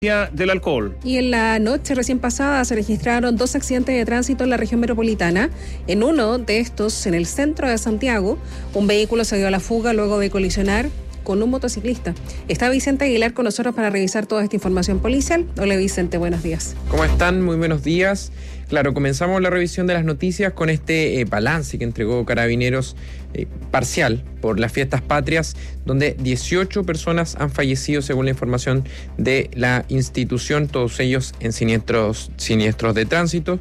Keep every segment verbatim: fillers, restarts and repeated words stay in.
del alcohol. Y en la noche recién pasada se registraron dos accidentes de tránsito en la región metropolitana. En uno de estos, en el centro de Santiago, un vehículo se dio a la fuga luego de colisionar con un motociclista. Está Vicente Aguilar con nosotros para revisar toda esta información policial. Hola Vicente, buenos días. ¿Cómo están? Muy buenos días. Claro, comenzamos la revisión de las noticias con este eh, balance que entregó Carabineros eh, parcial por las fiestas patrias, donde dieciocho personas han fallecido según la información de la institución, todos ellos en siniestros, siniestros de tránsito.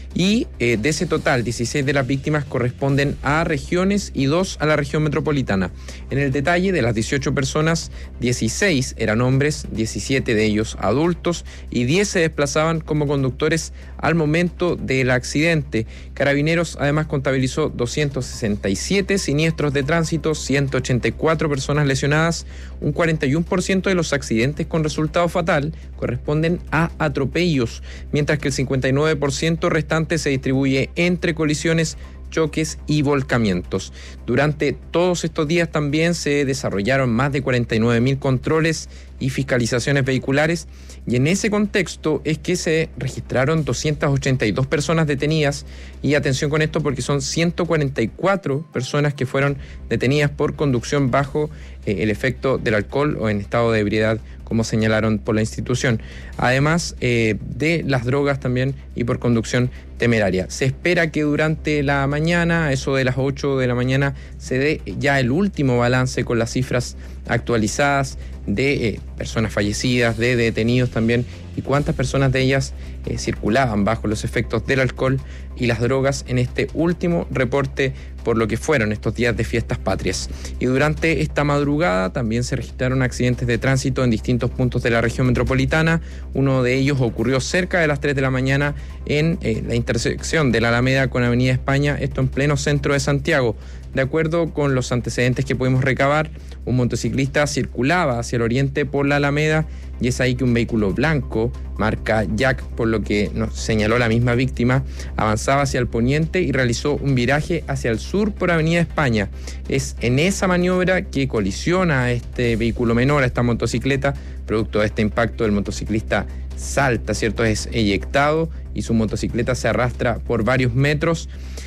Y eh, de ese total, dieciséis de las víctimas corresponden a regiones y dos a la región metropolitana. En el detalle, de las dieciocho personas, dieciséis eran hombres, diecisiete de ellos adultos y diez se desplazaban como conductores al momento del accidente. Carabineros además contabilizó doscientos sesenta y siete siniestros de tránsito, ciento ochenta y cuatro personas lesionadas. Un cuarenta y uno por ciento de los accidentes con resultado fatal corresponden a atropellos, mientras que el cincuenta y nueve por ciento restante se distribuye entre colisiones, choques y volcamientos. Durante todos estos días también se desarrollaron más de cuarenta y nueve mil controles y fiscalizaciones vehiculares, y en ese contexto es que se registraron doscientas ochenta y dos personas detenidas, y atención con esto porque son ciento cuarenta y cuatro personas que fueron detenidas por conducción bajo eh, el efecto del alcohol o en estado de ebriedad, como señalaron por la institución, además eh, de las drogas también y por conducción temeraria. Se espera que durante la mañana, a eso de las ocho de la mañana, se dé ya el último balance con las cifras actualizadas de eh, personas fallecidas, de detenidos también, y cuántas personas de ellas eh, circulaban bajo los efectos del alcohol y las drogas en este último reporte por lo que fueron estos días de fiestas patrias. Y durante esta madrugada también se registraron accidentes de tránsito en distintos puntos de la región metropolitana. Uno de ellos ocurrió cerca de las tres de la mañana en eh, la intersección de la Alameda con Avenida España, esto en pleno centro de Santiago. De acuerdo con los antecedentes que pudimos recabar, un motociclista circulaba hacia el oriente por la Alameda y es ahí que un vehículo blanco, marca Jack, por lo que nos señaló la misma víctima, avanzaba hacia el poniente y realizó un viraje hacia el sur por Avenida España. Es en esa maniobra que colisiona a este vehículo menor, a esta motocicleta. Producto de este impacto, el motociclista salta, ¿cierto? Es eyectado y su motocicleta se arrastra por varios metros.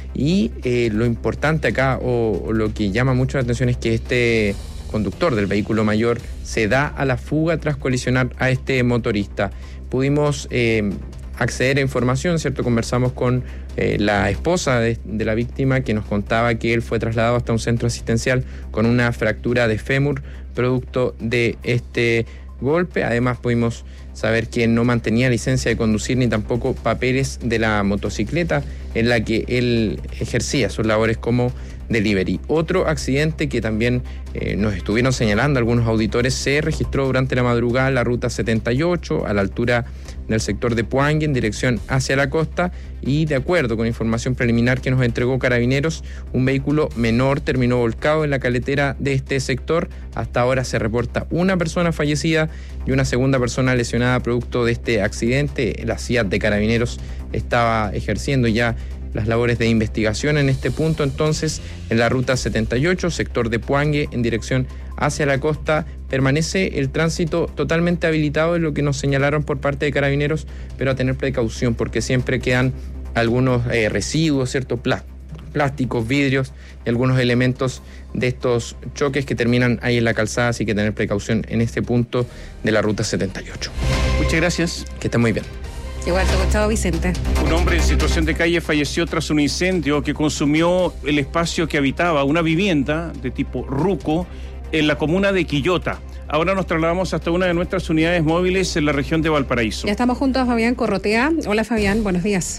Y eh, lo importante acá, o, o lo que llama mucho la atención, es que este conductor del vehículo mayor se da a la fuga tras colisionar a este motorista. Pudimos eh, acceder a información, ¿cierto? Conversamos con eh, la esposa de, de la víctima, que nos contaba que él fue trasladado hasta un centro asistencial con una fractura de fémur producto de este golpe. Además pudimos saber que no mantenía licencia de conducir ni tampoco papeles de la motocicleta en la que él ejercía sus labores como delivery. Otro accidente que también eh, nos estuvieron señalando algunos auditores se registró durante la madrugada en la ruta setenta y ocho a la altura del sector de Puangue en dirección hacia la costa, y de acuerdo con información preliminar que nos entregó Carabineros, un vehículo menor terminó volcado en la caletera de este sector. Hasta ahora se reporta una persona fallecida y una segunda persona lesionada producto de este accidente. La C I A T de Carabineros estaba ejerciendo ya las labores de investigación en este punto. Entonces, en la ruta setenta y ocho, sector de Puangue, en dirección hacia la costa, permanece el tránsito totalmente habilitado, es lo que nos señalaron por parte de Carabineros, pero a tener precaución porque siempre quedan algunos eh, residuos, ¿cierto? Plá- plásticos, vidrios y algunos elementos de estos choques que terminan ahí en la calzada, así que tener precaución en este punto de la ruta setenta y ocho. Muchas gracias. Que esté muy bien. Igual te gustaba, Vicente. Un hombre en situación de calle falleció tras un incendio que consumió el espacio que habitaba una vivienda de tipo ruco en la comuna de Quillota. Ahora nos trasladamos hasta una de nuestras unidades móviles en la región de Valparaíso. Ya estamos juntos a Fabián Corrotea. Hola Fabián, buenos días.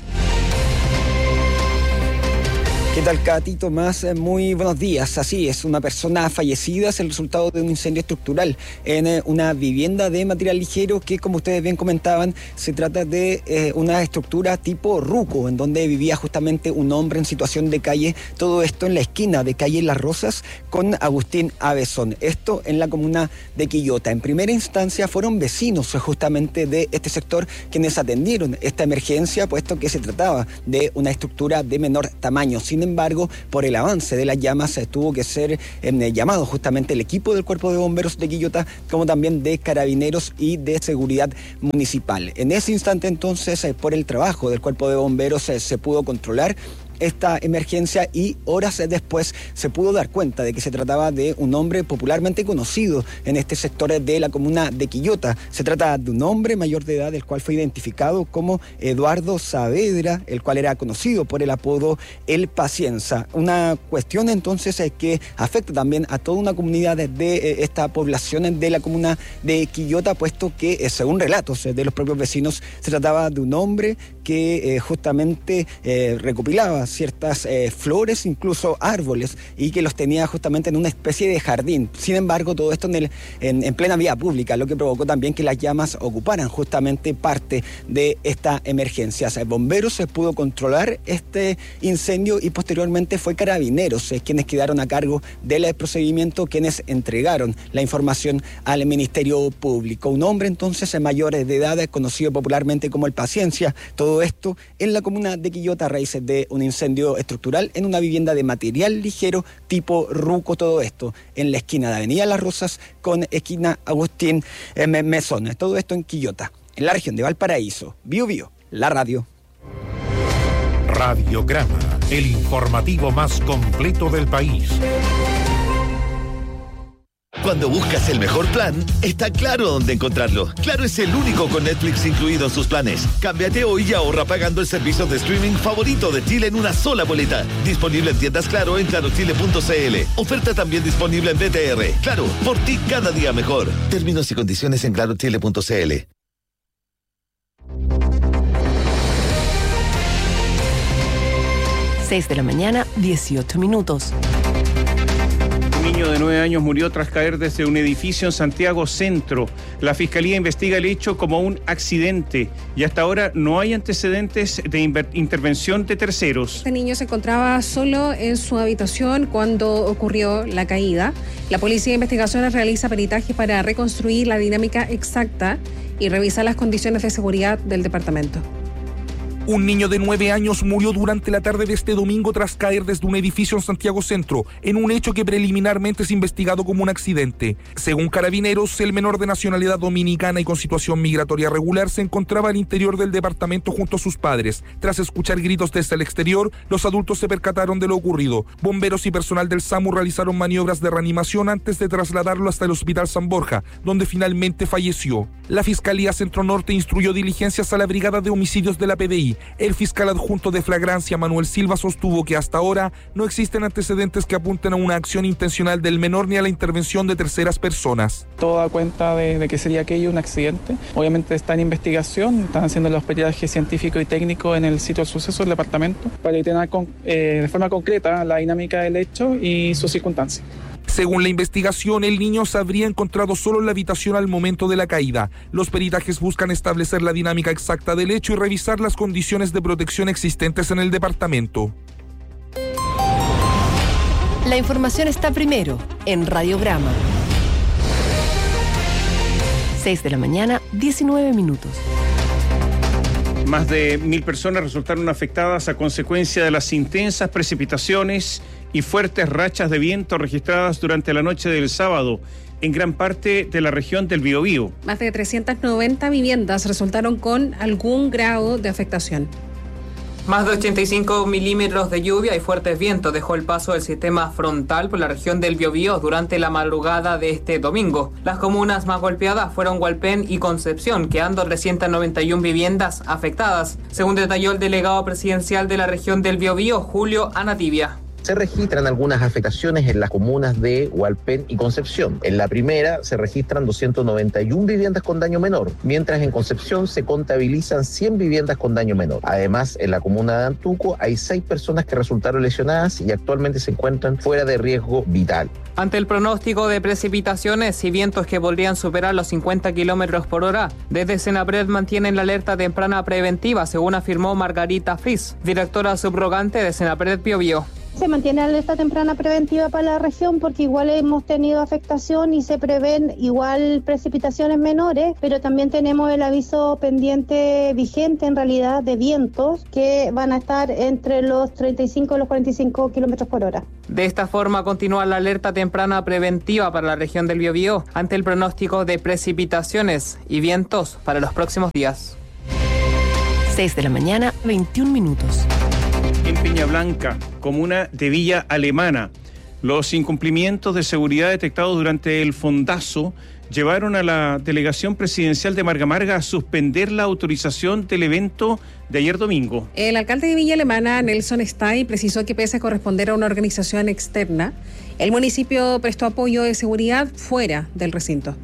¿Qué tal, Katy? Tomás, muy buenos días. Así es, una persona fallecida es el resultado de un incendio estructural en eh, una vivienda de material ligero que, como ustedes bien comentaban, se trata de eh, una estructura tipo ruco, en donde vivía justamente un hombre en situación de calle, todo esto en la esquina de calle Las Rosas con Agustín Avezón, esto en la comuna de Quillota. En primera instancia fueron vecinos justamente de este sector quienes atendieron esta emergencia, puesto que se trataba de una estructura de menor tamaño. Sin embargo, por el avance de las llamas eh, tuvo que ser eh, llamado justamente el equipo del Cuerpo de Bomberos de Quillota, como también de Carabineros y de Seguridad Municipal. En ese instante entonces, eh, por el trabajo del Cuerpo de Bomberos, eh, se pudo controlar esta emergencia y horas después se pudo dar cuenta de que se trataba de un hombre popularmente conocido en este sector de la comuna de Quillota. Se trata de un hombre mayor de edad, el cual fue identificado como Eduardo Saavedra, el cual era conocido por el apodo El Pacienza. Una cuestión entonces es que afecta también a toda una comunidad de eh, esta población de la comuna de Quillota, puesto que eh, según relatos eh, de los propios vecinos se trataba de un hombre que eh, justamente eh, recopilaba ciertas eh, flores, incluso árboles, y que los tenía justamente en una especie de jardín. Sin embargo, todo esto en, el, en, en plena vía pública, lo que provocó también que las llamas ocuparan justamente parte de esta emergencia. O sea, bomberos se pudo controlar este incendio y posteriormente fue Carabineros eh, quienes quedaron a cargo del procedimiento, quienes entregaron la información al Ministerio Público. Un hombre entonces mayor de edad, conocido popularmente como El Paciencia, todo esto en la comuna de Quillota a raíz de un incendio estructural en una vivienda de material ligero tipo Ruco, todo esto en la esquina de Avenida Las Rosas con esquina Agustín eh, Mesones, todo esto en Quillota, en la región de Valparaíso. Bio Bio, la radio. Radiograma, el informativo más completo del país. Cuando buscas el mejor plan, está Claro dónde encontrarlo. Claro es el único con Netflix incluido en sus planes. Cámbiate hoy y ahorra pagando el servicio de streaming favorito de Chile en una sola boleta. Disponible en tiendas Claro en claro chile punto c l. Oferta también disponible en B T R. Claro, por ti cada día mejor. Términos y condiciones en claro chile punto c l. seis de la mañana, dieciocho minutos. Un niño de nueve años murió tras caer desde un edificio en Santiago Centro. La Fiscalía investiga el hecho como un accidente y hasta ahora no hay antecedentes de inver- intervención de terceros. Este niño se encontraba solo en su habitación cuando ocurrió la caída. La Policía de Investigaciones realiza peritaje para reconstruir la dinámica exacta y revisar las condiciones de seguridad del departamento. Un niño de nueve años murió durante la tarde de este domingo tras caer desde un edificio en Santiago Centro, en un hecho que preliminarmente es investigado como un accidente. Según Carabineros, el menor de nacionalidad dominicana y con situación migratoria regular se encontraba al interior del departamento junto a sus padres. Tras escuchar gritos desde el exterior, los adultos se percataron de lo ocurrido. Bomberos y personal del SAMU realizaron maniobras de reanimación antes de trasladarlo hasta el Hospital San Borja, donde finalmente falleció. La Fiscalía Centro Norte instruyó diligencias a la Brigada de Homicidios de la P D I. El fiscal adjunto de flagrancia, Manuel Silva, sostuvo que hasta ahora no existen antecedentes que apunten a una acción intencional del menor ni a la intervención de terceras personas. Todo da cuenta de, de que sería aquello un accidente. Obviamente está en investigación, están haciendo los peritajes científicos y técnicos en el sitio del suceso del departamento para determinar con, eh, de forma concreta la dinámica del hecho y sus circunstancias. Según la investigación, el niño se habría encontrado solo en la habitación al momento de la caída. Los peritajes buscan establecer la dinámica exacta del hecho y revisar las condiciones de protección existentes en el departamento. La información está primero en Radiograma. seis de la mañana, diecinueve minutos. Más de mil personas resultaron afectadas a consecuencia de las intensas precipitaciones y fuertes rachas de viento registradas durante la noche del sábado en gran parte de la región del Biobío. Más de trescientas noventa viviendas resultaron con algún grado de afectación. Más de ochenta y cinco milímetros de lluvia y fuertes vientos dejó el paso del sistema frontal por la región del Biobío durante la madrugada de este domingo. Las comunas más golpeadas fueron Hualpén y Concepción, quedando trescientas noventa y una viviendas afectadas, según detalló el delegado presidencial de la región del Biobío, Julio Anativia. Se registran algunas afectaciones en las comunas de Hualpén y Concepción. En la primera se registran doscientas noventa y una viviendas con daño menor, mientras en Concepción se contabilizan cien viviendas con daño menor. Además, en la comuna de Antuco hay seis personas que resultaron lesionadas y actualmente se encuentran fuera de riesgo vital. Ante el pronóstico de precipitaciones y vientos que podrían superar los cincuenta kilómetros por hora, desde Senapred mantienen la alerta temprana preventiva, según afirmó Margarita Fris, directora subrogante de Senapred Biobío. Se mantiene la alerta temprana preventiva para la región porque igual hemos tenido afectación y se prevén igual precipitaciones menores, pero también tenemos el aviso pendiente vigente en realidad de vientos que van a estar entre los treinta y cinco y los cuarenta y cinco kilómetros por hora. De esta forma continúa la alerta temprana preventiva para la región del Biobío ante el pronóstico de precipitaciones y vientos para los próximos días. seis de la mañana, veintiún minutos. En Peña Blanca, comuna de Villa Alemana, los incumplimientos de seguridad detectados durante el fondazo llevaron a la delegación presidencial de Marga Marga a suspender la autorización del evento de ayer domingo. El alcalde de Villa Alemana, Nelson Stay, precisó que pese a corresponder a una organización externa, el municipio prestó apoyo de seguridad fuera del recinto.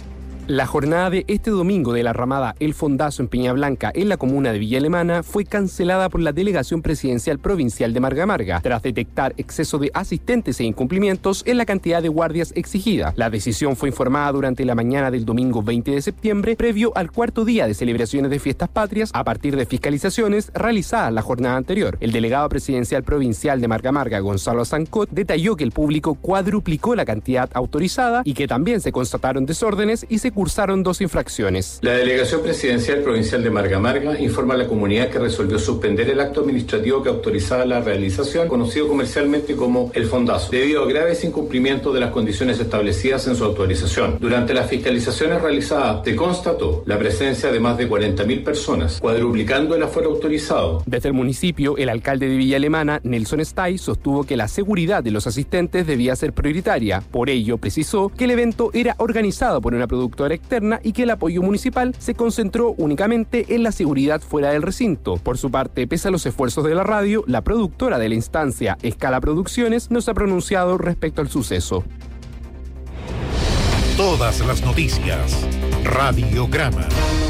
La jornada de este domingo de la ramada El Fondazo en Peña Blanca, en la comuna de Villa Alemana, fue cancelada por la Delegación Presidencial Provincial de Marga Marga, tras detectar exceso de asistentes e incumplimientos en la cantidad de guardias exigida. La decisión fue informada durante la mañana del domingo veinte de septiembre, previo al cuarto día de celebraciones de fiestas patrias, a partir de fiscalizaciones realizadas la jornada anterior. El delegado presidencial provincial de Marga Marga, Gonzalo Zancot, detalló que el público cuadruplicó la cantidad autorizada y que también se constataron desórdenes y se cursaron dos infracciones. La Delegación Presidencial Provincial de Marga Marga informa a la comunidad que resolvió suspender el acto administrativo que autorizaba la realización, conocido comercialmente como El Fondazo, debido a graves incumplimientos de las condiciones establecidas en su autorización. Durante las fiscalizaciones realizadas, se constató la presencia de más de cuarenta mil personas, cuadruplicando el aforo autorizado. Desde el municipio, el alcalde de Villa Alemana, Nelson Stay, sostuvo que la seguridad de los asistentes debía ser prioritaria. Por ello, precisó que el evento era organizado por una productora externa y que el apoyo municipal se concentró únicamente en la seguridad fuera del recinto. Por su parte, pese a los esfuerzos de la radio, la productora de la instancia, Escala Producciones, no se ha pronunciado respecto al suceso. Todas las noticias. Radiograma.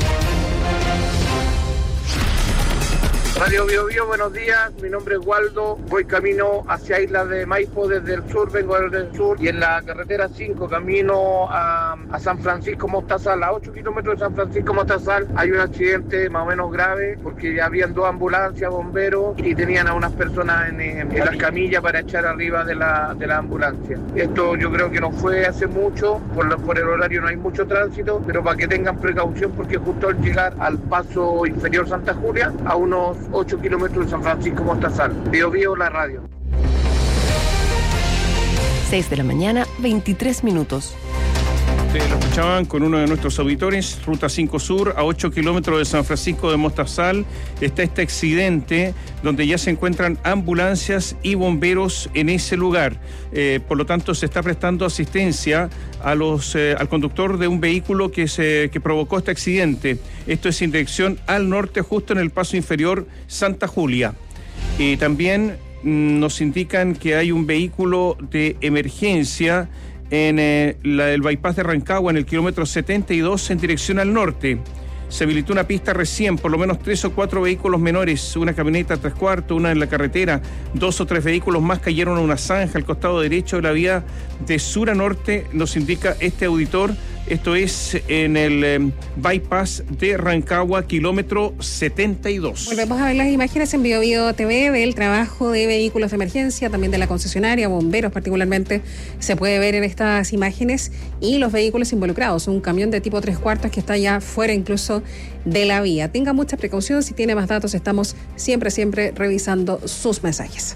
Radio Bio Bio, buenos días, mi nombre es Waldo, voy camino hacia Isla de Maipo desde el sur, vengo desde el sur y en la carretera cinco camino a, a San Francisco Mostazal, a ocho kilómetros de San Francisco Mostazal hay un accidente más o menos grave porque habían dos ambulancias, bomberos y tenían a unas personas en, en, en las camillas para echar arriba de la, de la ambulancia. Esto yo creo que no fue hace mucho, por, lo, por el horario no hay mucho tránsito, pero para que tengan precaución porque justo al llegar al paso inferior Santa Julia, a unos ocho kilómetros de San Francisco Mostazal. Bio Bio, la radio. seis de la mañana, veintitrés minutos. Ustedes lo escuchaban con uno de nuestros auditores, Ruta cinco Sur, a ocho kilómetros de San Francisco de Mostazal, está este accidente donde ya se encuentran ambulancias y bomberos en ese lugar. Eh, por lo tanto, se está prestando asistencia a los, eh, al conductor de un vehículo que, se, que provocó este accidente. Esto es en dirección al norte, justo en el paso inferior Santa Julia. Y también mm, nos indican que hay un vehículo de emergencia en eh, la, el bypass de Rancagua, en el kilómetro setenta y dos, en dirección al norte. Se habilitó una pista recién, por lo menos tres o cuatro vehículos menores, una camioneta tres cuartos, una en la carretera, dos o tres vehículos más cayeron a una zanja al costado derecho de la vía de sur a norte, nos indica este auditor. Esto es en el eh, bypass de Rancagua, kilómetro setenta y dos. Volvemos a ver las imágenes en Bio Bio T V del trabajo de vehículos de emergencia, también de la concesionaria, bomberos particularmente, se puede ver en estas imágenes, y los vehículos involucrados, un camión de tipo tres cuartos que está ya fuera incluso de la vía. Tenga mucha precaución, si tiene más datos estamos siempre, siempre revisando sus mensajes.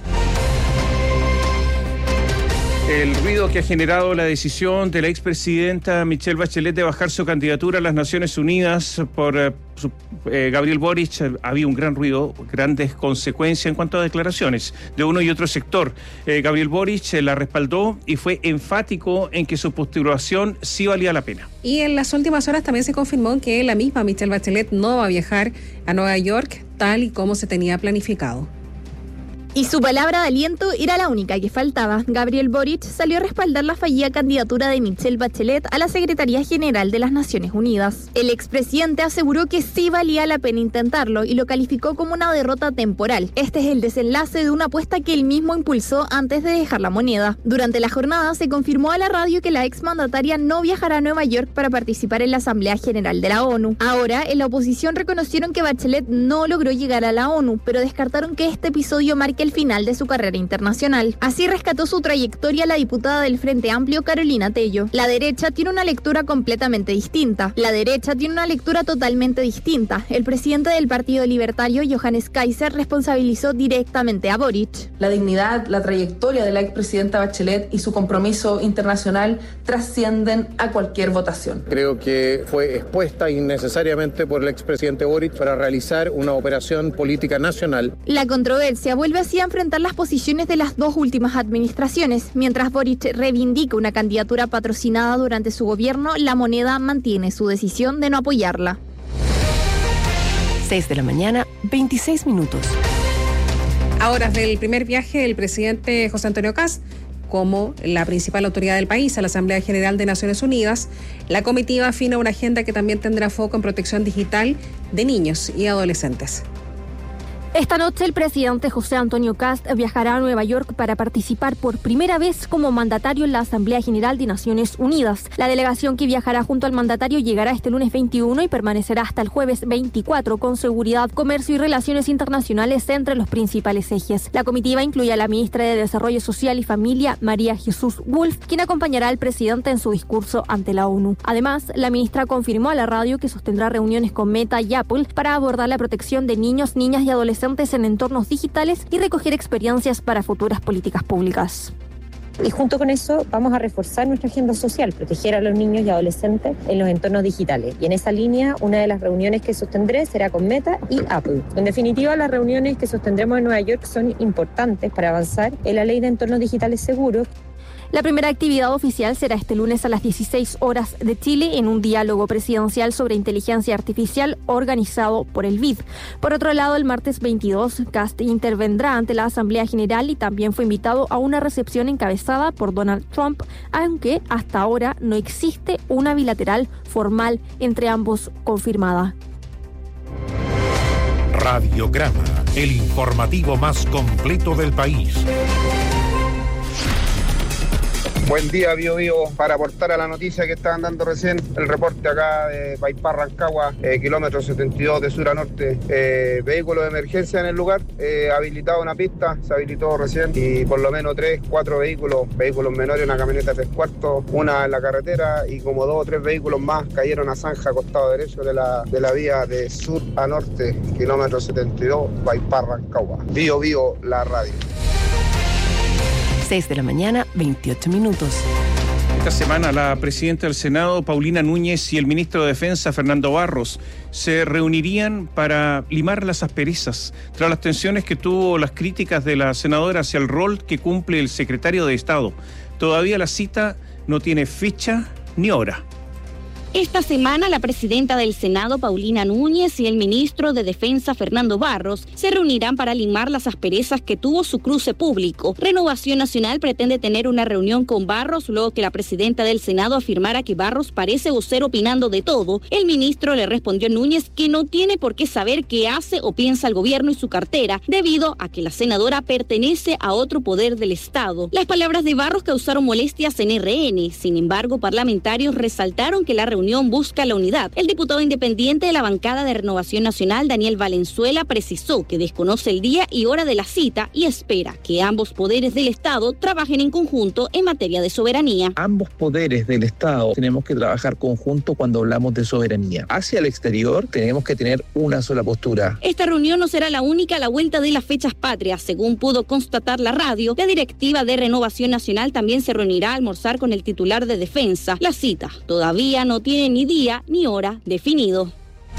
El ruido que ha generado la decisión de la expresidenta Michelle Bachelet de bajar su candidatura a las Naciones Unidas por eh, su, eh, Gabriel Boric, eh, había un gran ruido, grandes consecuencias en cuanto a declaraciones de uno y otro sector. Eh, Gabriel Boric eh, la respaldó y fue enfático en que su postulación sí valía la pena. Y en las últimas horas también se confirmó que la misma Michelle Bachelet no va a viajar a Nueva York tal y como se tenía planificado. Y su palabra de aliento era la única que faltaba. Gabriel Boric salió a respaldar la fallida candidatura de Michelle Bachelet a la Secretaría General de las Naciones Unidas. El expresidente aseguró que sí valía la pena intentarlo y lo calificó como una derrota temporal. Este es el desenlace de una apuesta que él mismo impulsó antes de dejar la moneda. Durante la jornada se confirmó a la radio que la exmandataria no viajará a Nueva York para participar en la Asamblea General de la ONU. Ahora, en la oposición reconocieron que Bachelet no logró llegar a la ONU, pero descartaron que este episodio marque marque el final de su carrera internacional. Así rescató su trayectoria la diputada del Frente Amplio, Carolina Tello. La derecha tiene una lectura completamente distinta. La derecha tiene una lectura totalmente distinta. El presidente del Partido Libertario, Johannes Kaiser, responsabilizó directamente a Boric. La dignidad, la trayectoria de la expresidenta Bachelet y su compromiso internacional trascienden a cualquier votación. Creo que fue expuesta innecesariamente por el expresidente Boric para realizar una operación política nacional. La controversia vuelve así a enfrentar las posiciones de las dos últimas administraciones. Mientras Boric reivindica una candidatura patrocinada durante su gobierno, La Moneda mantiene su decisión de no apoyarla. seis de la mañana, veintiséis minutos. A horas del primer viaje, el presidente José Antonio Kast, como la principal autoridad del país, a la Asamblea General de Naciones Unidas, la comitiva afina una agenda que también tendrá foco en protección digital de niños y adolescentes. Esta noche el presidente José Antonio Kast viajará a Nueva York para participar por primera vez como mandatario en la Asamblea General de Naciones Unidas. La delegación que viajará junto al mandatario llegará este lunes veintiuno y permanecerá hasta el jueves veinticuatro, con seguridad, comercio y relaciones internacionales entre los principales ejes. La comitiva incluye a la ministra de Desarrollo Social y Familia, María Jesús Wolf, quien acompañará al presidente en su discurso ante la ONU. Además, la ministra confirmó a la radio que sostendrá reuniones con Meta y Apple para abordar la protección de niños, niñas y adolescentes en entornos digitales y recoger experiencias para futuras políticas públicas. Y junto con eso vamos a reforzar nuestra agenda social, proteger a los niños y adolescentes en los entornos digitales. Y en esa línea, una de las reuniones que sostendré será con Meta y Apple. En definitiva, las reuniones que sostendremos en Nueva York son importantes para avanzar en la ley de entornos digitales seguros. La primera actividad oficial será este lunes a las dieciséis horas de Chile en un diálogo presidencial sobre inteligencia artificial organizado por el B I D. Por otro lado, el martes veintidós, Kast intervendrá ante la Asamblea General y también fue invitado a una recepción encabezada por Donald Trump, aunque hasta ahora no existe una bilateral formal entre ambos confirmada. Radiograma, el informativo más completo del país. Buen día, Bio Bio, para aportar a la noticia que estaban dando recién, el reporte acá de Baipar, Rancagua, eh, kilómetro setenta y dos de sur a norte, eh, vehículo de emergencia en el lugar, eh, habilitado una pista, se habilitó recién, y por lo menos tres, cuatro vehículos, vehículos menores, una camioneta tres cuartos, una en la carretera, y como dos o tres vehículos más cayeron a zanja, costado derecho de la, de la vía de sur a norte, kilómetro setenta y dos, Baipar, Rancagua. Bio Bio, la radio. seis de la mañana, veintiocho minutos. Esta semana la presidenta del Senado, Paulina Núñez, y el ministro de Defensa, Fernando Barros, se reunirían para limar las asperezas tras las tensiones que tuvo las críticas de la senadora hacia el rol que cumple el secretario de Estado. Todavía la cita no tiene fecha ni hora. Esta semana, la presidenta del Senado, Paulina Núñez, y el ministro de Defensa, Fernando Barros, se reunirán para limar las asperezas que tuvo su cruce público. Renovación Nacional pretende tener una reunión con Barros luego que la presidenta del Senado afirmara que Barros parece vocero opinando de todo. El ministro le respondió a Núñez que no tiene por qué saber qué hace o piensa el gobierno y su cartera, debido a que la senadora pertenece a otro poder del Estado. Las palabras de Barros causaron molestias en R N. Sin embargo, parlamentarios resaltaron que la reunión busca la unidad. El diputado independiente de la bancada de Renovación Nacional, Daniel Valenzuela, precisó que desconoce el día y hora de la cita y espera que ambos poderes del Estado trabajen en conjunto en materia de soberanía. Ambos poderes del Estado tenemos que trabajar conjunto cuando hablamos de soberanía. Hacia el exterior tenemos que tener una sola postura. Esta reunión no será la única a la vuelta de las fechas patrias. Según pudo constatar la radio, la directiva de Renovación Nacional también se reunirá a almorzar con el titular de Defensa. La cita todavía no tiene ni día ni hora definido.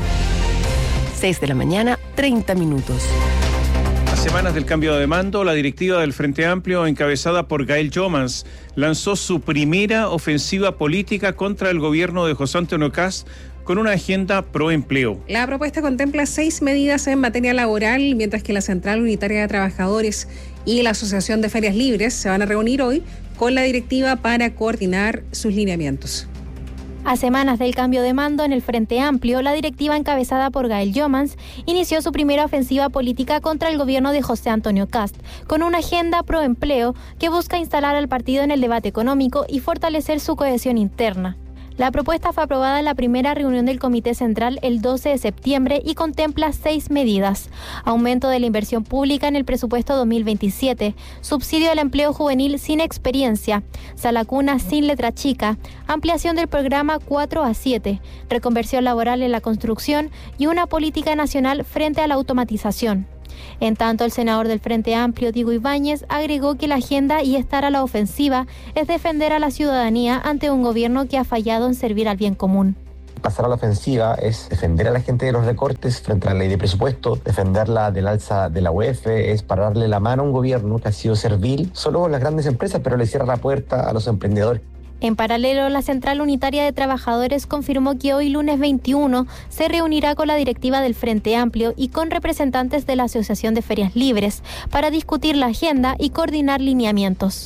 seis de la mañana, treinta minutos. A semanas del cambio de mando, la directiva del Frente Amplio, encabezada por Gael Jomans, lanzó su primera ofensiva política contra el gobierno de José Antonio Kast con una agenda pro empleo. La propuesta contempla seis medidas en materia laboral, mientras que la Central Unitaria de Trabajadores y la Asociación de Ferias Libres se van a reunir hoy con la directiva para coordinar sus lineamientos. A semanas del cambio de mando en el Frente Amplio, la directiva encabezada por Gael Jomans inició su primera ofensiva política contra el gobierno de José Antonio Kast, con una agenda pro empleo que busca instalar al partido en el debate económico y fortalecer su cohesión interna. La propuesta fue aprobada en la primera reunión del Comité Central el doce de septiembre y contempla seis medidas: aumento de la inversión pública en el presupuesto dos mil veintisiete, subsidio al empleo juvenil sin experiencia, sala cuna sin letra chica, ampliación del programa cuatro a siete, reconversión laboral en la construcción y una política nacional frente a la automatización. En tanto, el senador del Frente Amplio, Diego Ibáñez, agregó que la agenda y estar a la ofensiva es defender a la ciudadanía ante un gobierno que ha fallado en servir al bien común. Pasar a la ofensiva es defender a la gente de los recortes frente a la ley de presupuesto, defenderla del alza de la U E F, es pararle la mano a un gobierno que ha sido servil solo con las grandes empresas, pero le cierra la puerta a los emprendedores. En paralelo, la Central Unitaria de Trabajadores confirmó que hoy, lunes veintiuno, se reunirá con la directiva del Frente Amplio y con representantes de la Asociación de Ferias Libres para discutir la agenda y coordinar lineamientos.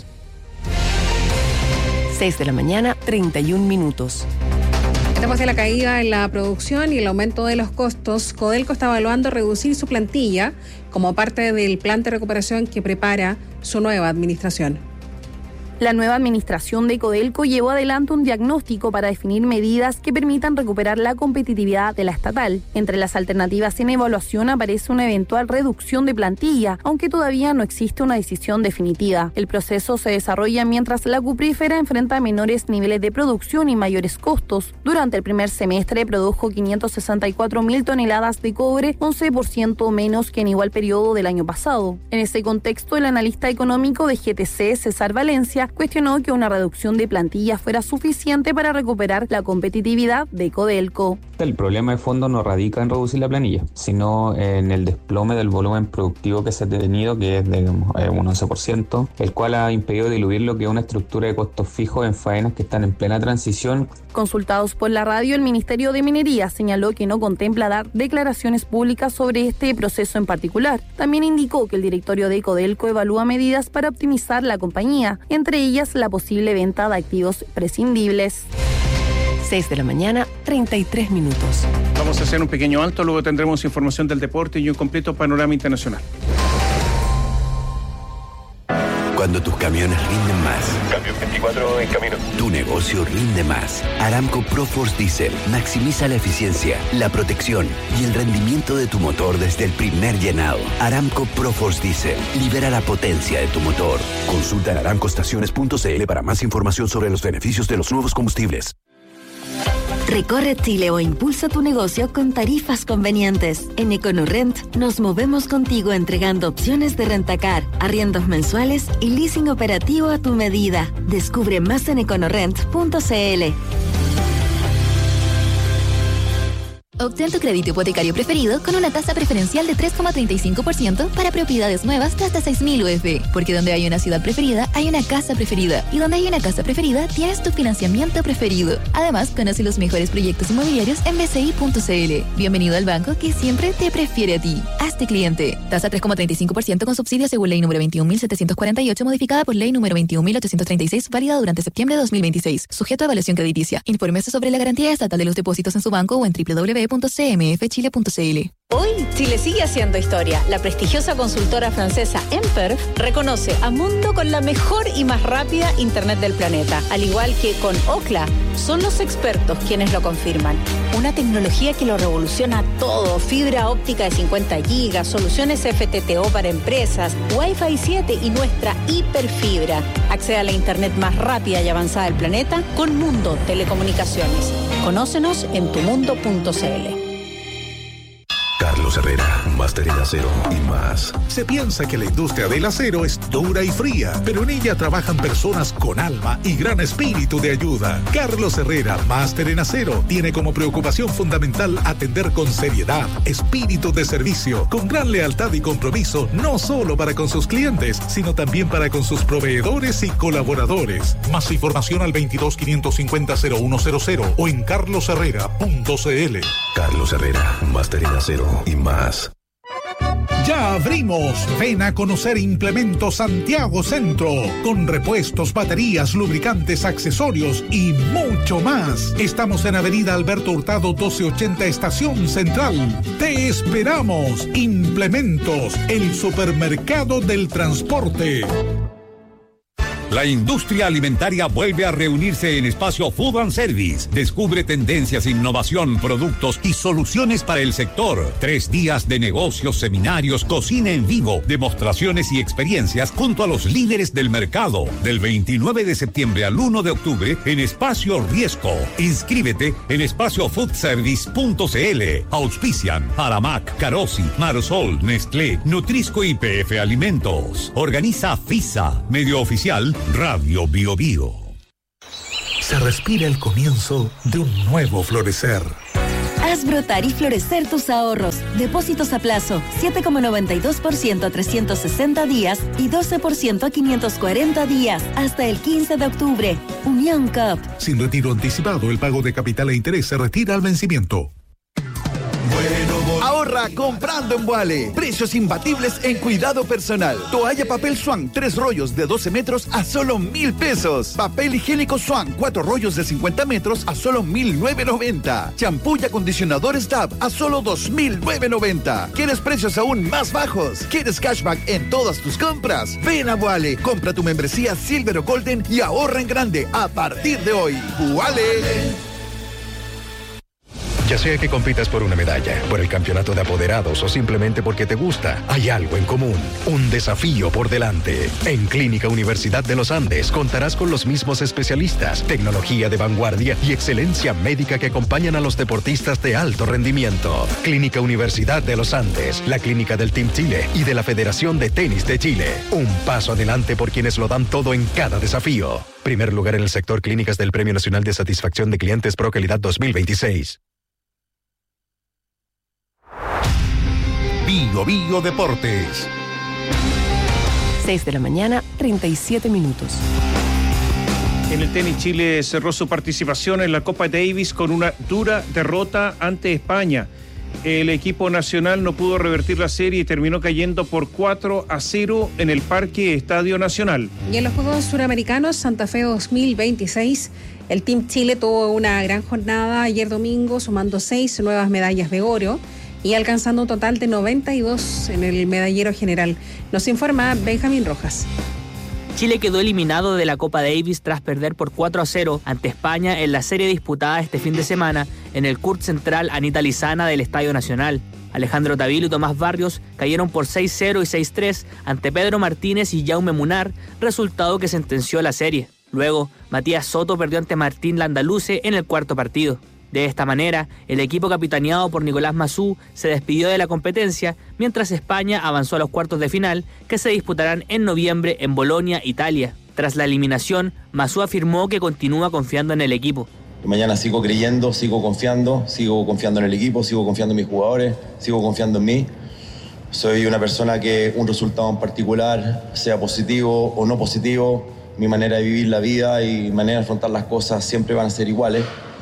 seis de la mañana, treinta y un minutos. Después de la caída en la producción y el aumento de los costos, Codelco está evaluando reducir su plantilla como parte del plan de recuperación que prepara su nueva administración. La nueva administración de Codelco llevó adelante un diagnóstico para definir medidas que permitan recuperar la competitividad de la estatal. Entre las alternativas en evaluación aparece una eventual reducción de plantilla, aunque todavía no existe una decisión definitiva. El proceso se desarrolla mientras la cuprífera enfrenta menores niveles de producción y mayores costos. Durante el primer semestre produjo quinientas sesenta y cuatro mil toneladas de cobre, once por ciento menos que en igual periodo del año pasado. En ese contexto, el analista económico de G T C, César Valencia, cuestionó que una reducción de plantilla fuera suficiente para recuperar la competitividad de Codelco. El problema de fondo no radica en reducir la planilla, sino en el desplome del volumen productivo que se ha tenido, que es de un once por ciento, el cual ha impedido diluir lo que es una estructura de costos fijos en faenas que están en plena transición. Consultados por la radio, el Ministerio de Minería señaló que no contempla dar declaraciones públicas sobre este proceso en particular. También indicó que el directorio de Codelco evalúa medidas para optimizar la compañía, entre ellas la posible venta de activos prescindibles. seis de la mañana, treinta y tres minutos. Vamos a hacer un pequeño alto, luego tendremos información del deporte y un completo panorama internacional. Cuando tus camiones rinden más. Cambio veinticuatro en camino. Tu negocio rinde más. Aramco ProForce Diesel maximiza la eficiencia, la protección y el rendimiento de tu motor desde el primer llenado. Aramco ProForce Diesel libera la potencia de tu motor. Consulta en aramco estaciones punto c l para más información sobre los beneficios de los nuevos combustibles. Recorre Chile o impulsa tu negocio con tarifas convenientes. En EconoRent nos movemos contigo entregando opciones de rentacar, arriendos mensuales y leasing operativo a tu medida. Descubre más en econorent punto c l. Obtén tu crédito hipotecario preferido con una tasa preferencial de tres coma treinta y cinco por ciento para propiedades nuevas de hasta seis mil U F. Porque donde hay una ciudad preferida, hay una casa preferida. Y donde hay una casa preferida, tienes tu financiamiento preferido. Además, conoce los mejores proyectos inmobiliarios en b c i punto c l. Bienvenido al banco que siempre te prefiere a ti. Hazte cliente. Tasa tres coma treinta y cinco por ciento con subsidio según ley número veintiún mil setecientos cuarenta y ocho, modificada por ley número veintiún mil ochocientos treinta y seis, válida durante septiembre de dos mil veintiséis. Sujeto a evaluación crediticia. Infórmese sobre la garantía estatal de los depósitos en su banco o en w w w punto c m f chile punto c l. Hoy, Chile sigue haciendo historia. La prestigiosa consultora francesa Emperf reconoce a Mundo con la mejor y más rápida Internet del planeta. Al igual que con Ookla, son los expertos quienes lo confirman. Una tecnología que lo revoluciona todo. Fibra óptica de cincuenta gigas, soluciones F T T O para empresas, Wi-Fi siete y nuestra hiperfibra. Accede a la Internet más rápida y avanzada del planeta con Mundo Telecomunicaciones. Conócenos en tu mundo punto c l. Carlos Herrera, máster en acero y más. Se piensa que la industria del acero es dura y fría, pero en ella trabajan personas con alma y gran espíritu de ayuda. Carlos Herrera, máster en acero, tiene como preocupación fundamental atender con seriedad, espíritu de servicio, con gran lealtad y compromiso, no solo para con sus clientes, sino también para con sus proveedores y colaboradores. Más información al veintidós quinientos cincuenta cero uno cero cero o en carlos herrera punto c l. Carlos Herrera, máster en acero y más. Ya abrimos. Ven a conocer Implementos Santiago Centro, con repuestos, baterías, lubricantes, accesorios y mucho más. Estamos en Avenida Alberto Hurtado doce ochenta, Estación Central. Te esperamos. Implementos, el supermercado del transporte. La industria alimentaria vuelve a reunirse en Espacio Food and Service. Descubre tendencias, innovación, productos y soluciones para el sector. Tres días de negocios, seminarios, cocina en vivo, demostraciones y experiencias junto a los líderes del mercado. Del veintinueve de septiembre al uno de octubre en Espacio Riesco. Inscríbete en espacio food service punto c l. Auspician Aramac, Carosi, Marosol, Nestlé, Nutrisco y P F Alimentos. Organiza FISA, medio oficial Radio Bio Bio. Se respira el comienzo de un nuevo florecer. Haz brotar y florecer tus ahorros. Depósitos a plazo, siete coma noventa y dos por ciento a trescientos sesenta días y doce por ciento a quinientos cuarenta días, hasta el quince de octubre. Unión C O P. Sin retiro anticipado, el pago de capital e interés se retira al vencimiento. Ahorra comprando en Vuale. Precios imbatibles en cuidado personal. Toalla papel Swan, tres rollos de doce metros a solo mil pesos. Papel higiénico Swan, cuatro rollos de cincuenta metros a solo mil novecientos noventa. Champú y acondicionador Stab a solo dos mil novecientos noventa. ¿Quieres precios aún más bajos? ¿Quieres cashback en todas tus compras? Ven a Vuale, compra tu membresía Silver o Golden y ahorra en grande a partir de hoy. ¡Vuale! Ya sea que compitas por una medalla, por el campeonato de apoderados o simplemente porque te gusta, hay algo en común, un desafío por delante. En Clínica Universidad de los Andes contarás con los mismos especialistas, tecnología de vanguardia y excelencia médica que acompañan a los deportistas de alto rendimiento. Clínica Universidad de los Andes, la clínica del Team Chile y de la Federación de Tenis de Chile. Un paso adelante por quienes lo dan todo en cada desafío. Primer lugar en el sector clínicas del Premio Nacional de Satisfacción de Clientes Pro Calidad dos mil veintiséis. Bio Bio Deportes. seis de la mañana, treinta y siete minutos. En el tenis, Chile cerró su participación en la Copa Davis con una dura derrota ante España. El equipo nacional no pudo revertir la serie y terminó cayendo por cuatro a cero en el Parque Estadio Nacional. Y en los Juegos Suramericanos Santa Fe dos mil veintiséis, el Team Chile tuvo una gran jornada ayer domingo, sumando seis nuevas medallas de oro y alcanzando un total de noventa y dos en el medallero general. Nos informa Benjamín Rojas. Chile quedó eliminado de la Copa Davis tras perder por cuatro a cero ante España en la serie disputada este fin de semana en el Court Central Anita Lizana del Estadio Nacional. Alejandro Tavilo y Tomás Barrios cayeron por seis cero y seis tres ante Pedro Martínez y Jaume Munar, resultado que sentenció la serie. Luego, Matías Soto perdió ante Martín Landaluce en el cuarto partido. De esta manera, el equipo capitaneado por Nicolás Massú se despidió de la competencia, mientras España avanzó a los cuartos de final, que se disputarán en noviembre en Bolonia, Italia. Tras la eliminación, Massú afirmó que continúa confiando en el equipo. Mañana sigo creyendo, sigo confiando, sigo confiando en el equipo, sigo confiando en mis jugadores, sigo confiando en mí. Soy una persona que un resultado en particular, sea positivo o no positivo, mi manera de vivir la vida y mi manera de afrontar las cosas siempre van a ser iguales.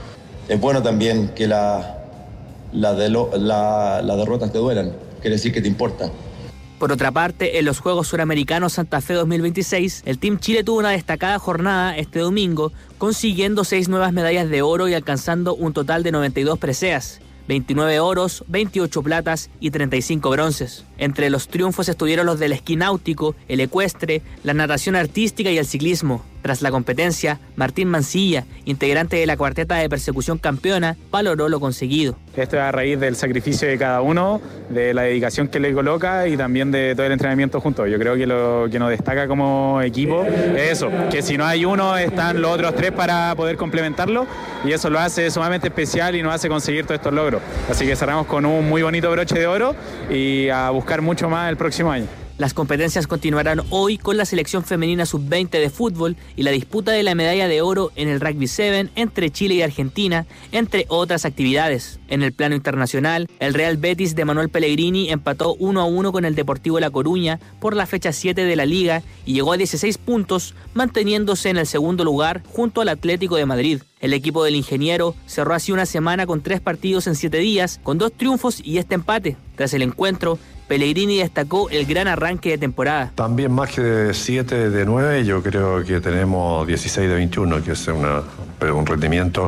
Es bueno también que la, la, de lo, la, las derrotas te duelan, quiere decir que te importa. Por otra parte, en los Juegos Suramericanos Santa Fe dos mil veintiséis, el Team Chile tuvo una destacada jornada este domingo, consiguiendo seis nuevas medallas de oro y alcanzando un total de noventa y dos preseas. veintinueve oros, veintiocho platas y treinta y cinco bronces. Entre los triunfos estuvieron los del esquí náutico, el ecuestre, la natación artística y el ciclismo. Tras la competencia, Martín Mancilla, integrante de la cuarteta de persecución campeona, valoró lo conseguido. Esto es a raíz del sacrificio de cada uno, de la dedicación que le coloca y también de todo el entrenamiento juntos. Yo creo que lo que nos destaca como equipo es eso, que si no hay uno, están los otros tres para poder complementarlo y eso lo hace sumamente especial y nos hace conseguir todos estos logros. Así que cerramos con un muy bonito broche de oro y a buscar mucho más el próximo año. Las competencias continuarán hoy con la selección femenina sub veinte de fútbol y la disputa de la medalla de oro en el Rugby siete entre Chile y Argentina, entre otras actividades. En el plano internacional, el Real Betis de Manuel Pellegrini empató uno a uno con el Deportivo La Coruña por la fecha siete de la Liga y llegó a dieciséis puntos, manteniéndose en el segundo lugar junto al Atlético de Madrid. El equipo del ingeniero cerró así una semana con tres partidos en siete días, con dos triunfos y este empate. Tras el encuentro, Pellegrini destacó el gran arranque de temporada. También más que de siete de nueve, yo creo que tenemos dieciséis de veintiuno, que es una, un rendimiento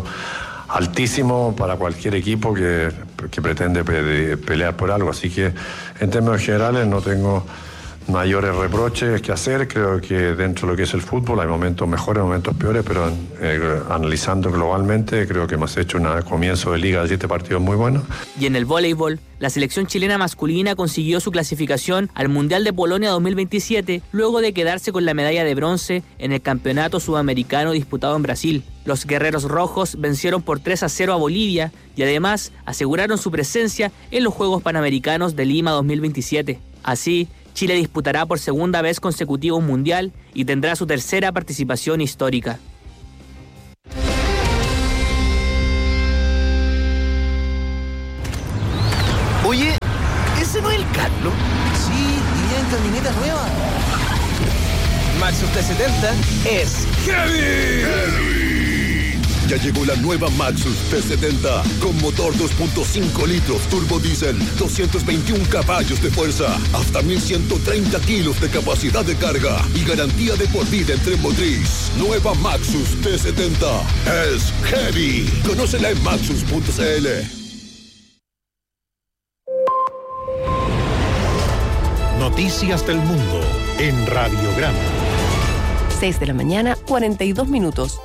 altísimo para cualquier equipo que, que pretende pe- pelear por algo. Así que en términos generales no tengo mayores reproches que hacer. Creo que dentro de lo que es el fútbol hay momentos mejores, momentos peores, pero eh, analizando globalmente creo que hemos hecho un comienzo de liga de siete partidos muy bueno. Y en el voleibol, la selección chilena masculina consiguió su clasificación al Mundial de Polonia dos mil veintisiete luego de quedarse con la medalla de bronce en el Campeonato Sudamericano disputado en Brasil. Los guerreros rojos vencieron por tres a cero a Bolivia y además aseguraron su presencia en los Juegos Panamericanos de Lima dos mil veintisiete. Así, Chile disputará por segunda vez consecutiva un mundial y tendrá su tercera participación histórica. Oye, ¿ese no es el Carlos? Sí, y en camioneta nueva. Maxus T setenta es Heavy. Heavy. Ya llegó la nueva Maxus T setenta con motor dos punto cinco litros turbo diésel, doscientos veintiún caballos de fuerza, hasta mil ciento treinta kilos de capacidad de carga y garantía de por vida en tren motriz. Nueva Maxus T setenta es Heavy. Conócela en maxus punto c l. Noticias del Mundo en Radiograma. seis de la mañana, cuarenta y dos minutos.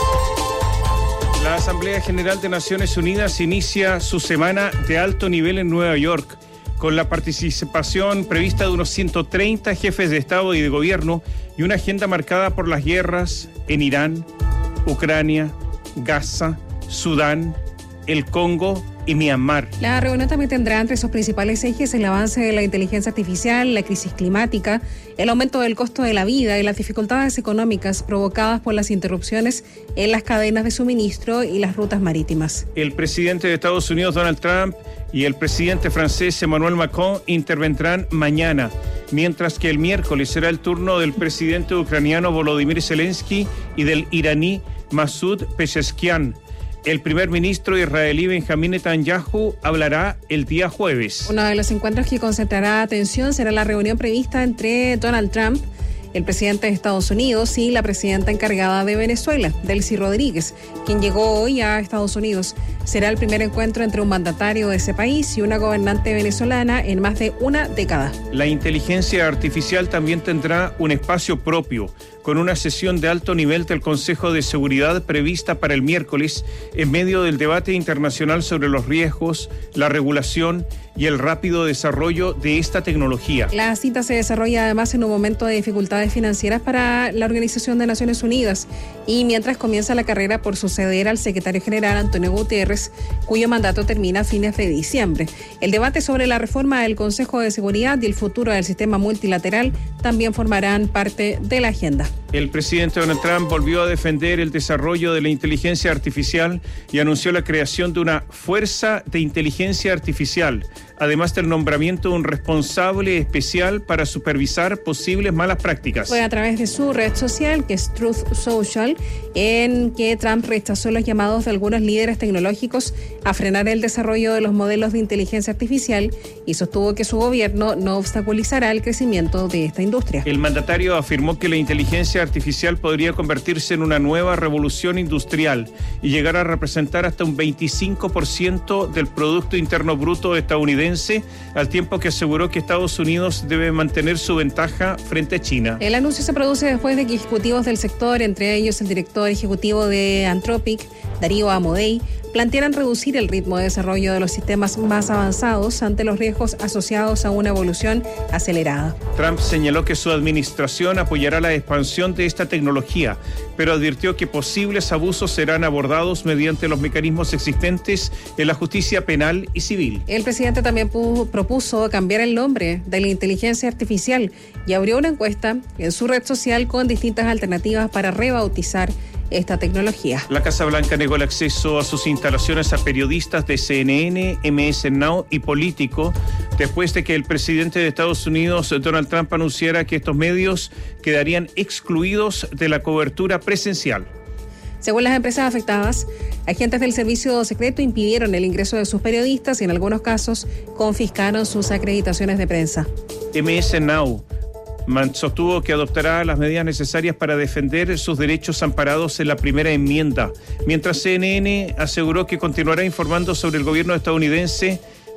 La Asamblea General de Naciones Unidas inicia su semana de alto nivel en Nueva York, con la participación prevista de unos ciento treinta jefes de Estado y de Gobierno y una agenda marcada por las guerras en Irán, Ucrania, Gaza, Sudán, el Congo y Myanmar. La reunión también tendrá entre sus principales ejes el avance de la inteligencia artificial, la crisis climática, el aumento del costo de la vida y las dificultades económicas provocadas por las interrupciones en las cadenas de suministro y las rutas marítimas. El presidente de Estados Unidos, Donald Trump, y el presidente francés, Emmanuel Macron, intervendrán mañana, mientras que el miércoles será el turno del presidente ucraniano Volodymyr Zelensky y del iraní Masoud Pezeshkian. El primer ministro israelí Benjamín Netanyahu hablará el día jueves. Uno de los encuentros que concentrará atención será la reunión prevista entre Donald Trump, el presidente de Estados Unidos, y la presidenta encargada de Venezuela, Delcy Rodríguez, quien llegó hoy a Estados Unidos. Será el primer encuentro entre un mandatario de ese país y una gobernante venezolana en más de una década. La inteligencia artificial también tendrá un espacio propio, con una sesión de alto nivel del Consejo de Seguridad prevista para el miércoles, en medio del debate internacional sobre los riesgos, la regulación y el rápido desarrollo de esta tecnología. La cita se desarrolla además en un momento de dificultades financieras para la Organización de Naciones Unidas y mientras comienza la carrera por suceder al secretario general Antonio Guterres, cuyo mandato termina a fines de diciembre. El debate sobre la reforma del Consejo de Seguridad y el futuro del sistema multilateral también formarán parte de la agenda. El presidente Donald Trump volvió a defender el desarrollo de la inteligencia artificial y anunció la creación de una fuerza de inteligencia artificial, además del nombramiento de un responsable especial para supervisar posibles malas prácticas. Fue a través de su red social, que es Truth Social, en que Trump rechazó los llamados de algunos líderes tecnológicos a frenar el desarrollo de los modelos de inteligencia artificial y sostuvo que su gobierno no obstaculizará el crecimiento de esta industria. El mandatario afirmó que la inteligencia artificial podría convertirse en una nueva revolución industrial y llegar a representar hasta un veinticinco por ciento del Producto Interno Bruto estadounidense, al tiempo que aseguró que Estados Unidos debe mantener su ventaja frente a China. El anuncio se produce después de que ejecutivos del sector, entre ellos el director ejecutivo de Anthropic, Darío Amodei, plantearan reducir el ritmo de desarrollo de los sistemas más avanzados ante los riesgos asociados a una evolución acelerada. Trump señaló que su administración apoyará la expansión de esta tecnología, pero advirtió que posibles abusos serán abordados mediante los mecanismos existentes en la justicia penal y civil. El presidente también pu- propuso cambiar el nombre de la inteligencia artificial y abrió una encuesta en su red social con distintas alternativas para rebautizar esta tecnología. La Casa Blanca negó el acceso a sus instalaciones a periodistas de C N N, M S Now y Político, después de que el presidente de Estados Unidos, Donald Trump, anunciara que estos medios quedarían excluidos de la cobertura presencial. Según las empresas afectadas, agentes del servicio secreto impidieron el ingreso de sus periodistas y en algunos casos confiscaron sus acreditaciones de prensa. M S Now sostuvo que adoptará las medidas necesarias para defender sus derechos amparados en la primera enmienda, mientras C N N aseguró que continuará informando sobre el gobierno estadounidense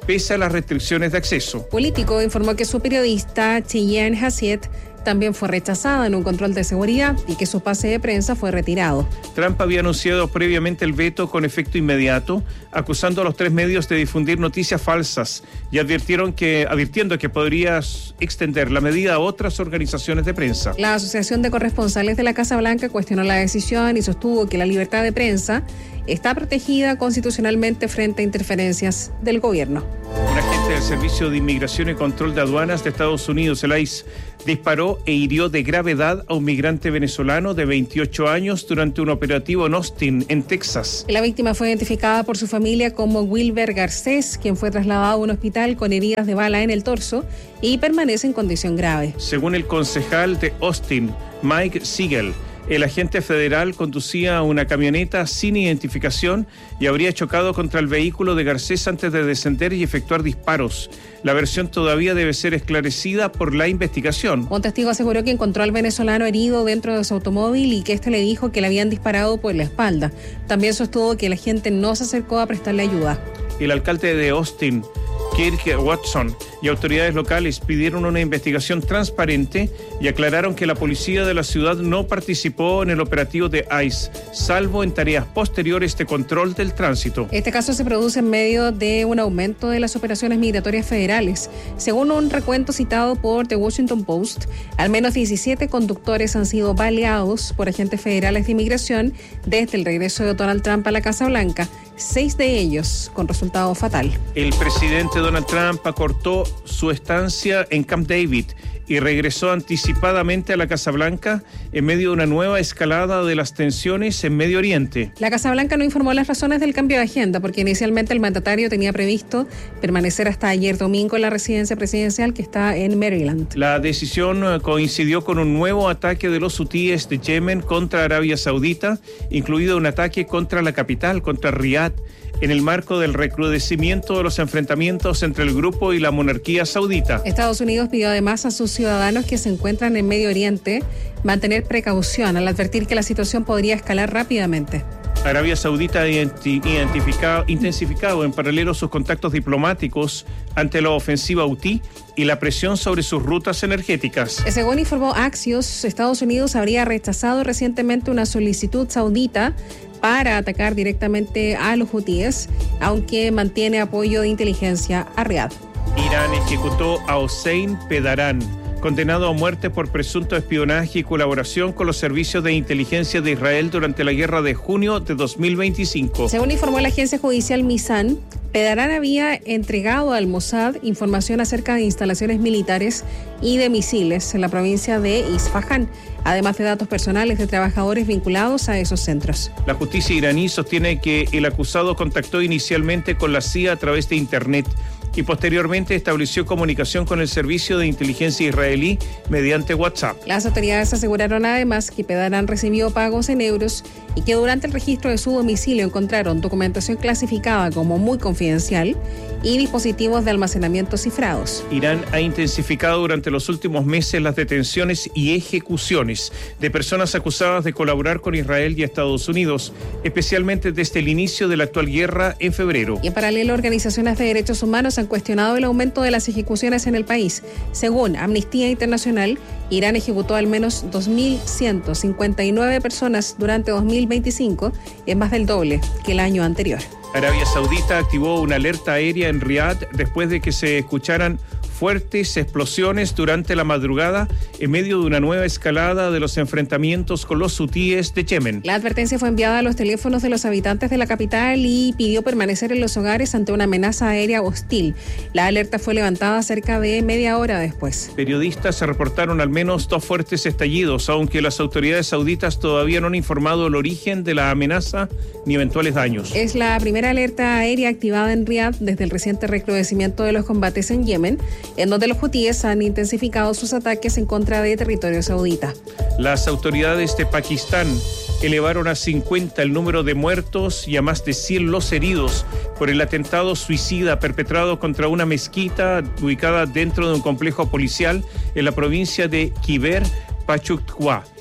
pese a las restricciones de acceso. Político informó que su periodista Cheyenne Hassiet también fue rechazada en un control de seguridad y que su pase de prensa fue retirado. Trump había anunciado previamente el veto con efecto inmediato, acusando a los tres medios de difundir noticias falsas y advirtieron que, advirtiendo que podría extender la medida a otras organizaciones de prensa. La Asociación de Corresponsales de la Casa Blanca cuestionó la decisión y sostuvo que la libertad de prensa está protegida constitucionalmente frente a interferencias del gobierno. Un agente del Servicio de Inmigración y Control de Aduanas de Estados Unidos, el I C E, disparó e hirió de gravedad a un migrante venezolano de veintiocho años durante un operativo en Austin, en Texas. La víctima fue identificada por su familia como Wilber Garcés, quien fue trasladado a un hospital con heridas de bala en el torso y permanece en condición grave. Según el concejal de Austin, Mike Siegel, el agente federal conducía una camioneta sin identificación y habría chocado contra el vehículo de Garcés antes de descender y efectuar disparos. La versión todavía debe ser esclarecida por la investigación. Un testigo aseguró que encontró al venezolano herido dentro de su automóvil y que éste le dijo que le habían disparado por la espalda. También sostuvo que la gente no se acercó a prestarle ayuda. El alcalde de Austin, Kirk Watson, y autoridades locales pidieron una investigación transparente y aclararon que la policía de la ciudad no participó en el operativo de I C E, salvo en tareas posteriores de control del tránsito. Este caso se produce en medio de un aumento de las operaciones migratorias federales. Según un recuento citado por The Washington Post, al menos diecisiete conductores han sido baleados por agentes federales de inmigración desde el regreso de Donald Trump a la Casa Blanca, seis de ellos con resultado fatal. El presidente Donald Trump acortó su estancia en Camp David y regresó anticipadamente a la Casa Blanca en medio de una nueva escalada de las tensiones en Medio Oriente. La Casa Blanca no informó las razones del cambio de agenda, porque inicialmente el mandatario tenía previsto permanecer hasta ayer domingo en la residencia presidencial que está en Maryland. La decisión coincidió con un nuevo ataque de los hutíes de Yemen contra Arabia Saudita, incluido un ataque contra la capital, contra Riad, en el marco del recrudecimiento de los enfrentamientos entre el grupo y la monarquía saudita. Estados Unidos pidió además a sus ciudadanos que se encuentran en Medio Oriente mantener precaución al advertir que la situación podría escalar rápidamente. Arabia Saudita ha identificado, intensificado en paralelo sus contactos diplomáticos ante la ofensiva hutí y la presión sobre sus rutas energéticas. Según informó Axios, Estados Unidos habría rechazado recientemente una solicitud saudita para atacar directamente a los hutíes, aunque mantiene apoyo de inteligencia a Riad. Irán ejecutó a Hossein Pedarán, condenado a muerte por presunto espionaje y colaboración con los servicios de inteligencia de Israel durante la guerra de junio de dos mil veinticinco. Según informó la agencia judicial Mizan, Pedarán había entregado al Mossad información acerca de instalaciones militares y de misiles en la provincia de Isfahán, además de datos personales de trabajadores vinculados a esos centros. La justicia iraní sostiene que el acusado contactó inicialmente con la C I A a través de Internet y posteriormente estableció comunicación con el servicio de inteligencia israelí mediante WhatsApp. Las autoridades aseguraron además que Pedarán recibió pagos en euros y que durante el registro de su domicilio encontraron documentación clasificada como muy confidencial y dispositivos de almacenamiento cifrados. Irán ha intensificado durante los últimos meses las detenciones y ejecuciones de personas acusadas de colaborar con Israel y Estados Unidos, especialmente desde el inicio de la actual guerra en febrero. Y en paralelo, organizaciones de derechos humanos han cuestionado el aumento de las ejecuciones en el país. Según Amnistía Internacional, Irán ejecutó al menos dos mil ciento cincuenta y nueve personas durante dos mil veinticinco, es más del doble que el año anterior. Arabia Saudita activó una alerta aérea en Riad después de que se escucharan fuertes explosiones durante la madrugada en medio de una nueva escalada de los enfrentamientos con los hutíes de Yemen. La advertencia fue enviada a los teléfonos de los habitantes de la capital y pidió permanecer en los hogares ante una amenaza aérea hostil. La alerta fue levantada cerca de media hora después. Periodistas se reportaron al menos dos fuertes estallidos, aunque las autoridades sauditas todavía no han informado el origen de la amenaza ni eventuales daños. Es la primera alerta aérea activada en Riad desde el reciente recrudecimiento de los combates en Yemen, en donde los hutíes han intensificado sus ataques en contra de territorio saudita. Las autoridades de Pakistán elevaron a cincuenta el número de muertos y a más de cien los heridos por el atentado suicida perpetrado contra una mezquita ubicada dentro de un complejo policial en la provincia de Khyber Pakhtunkhwa.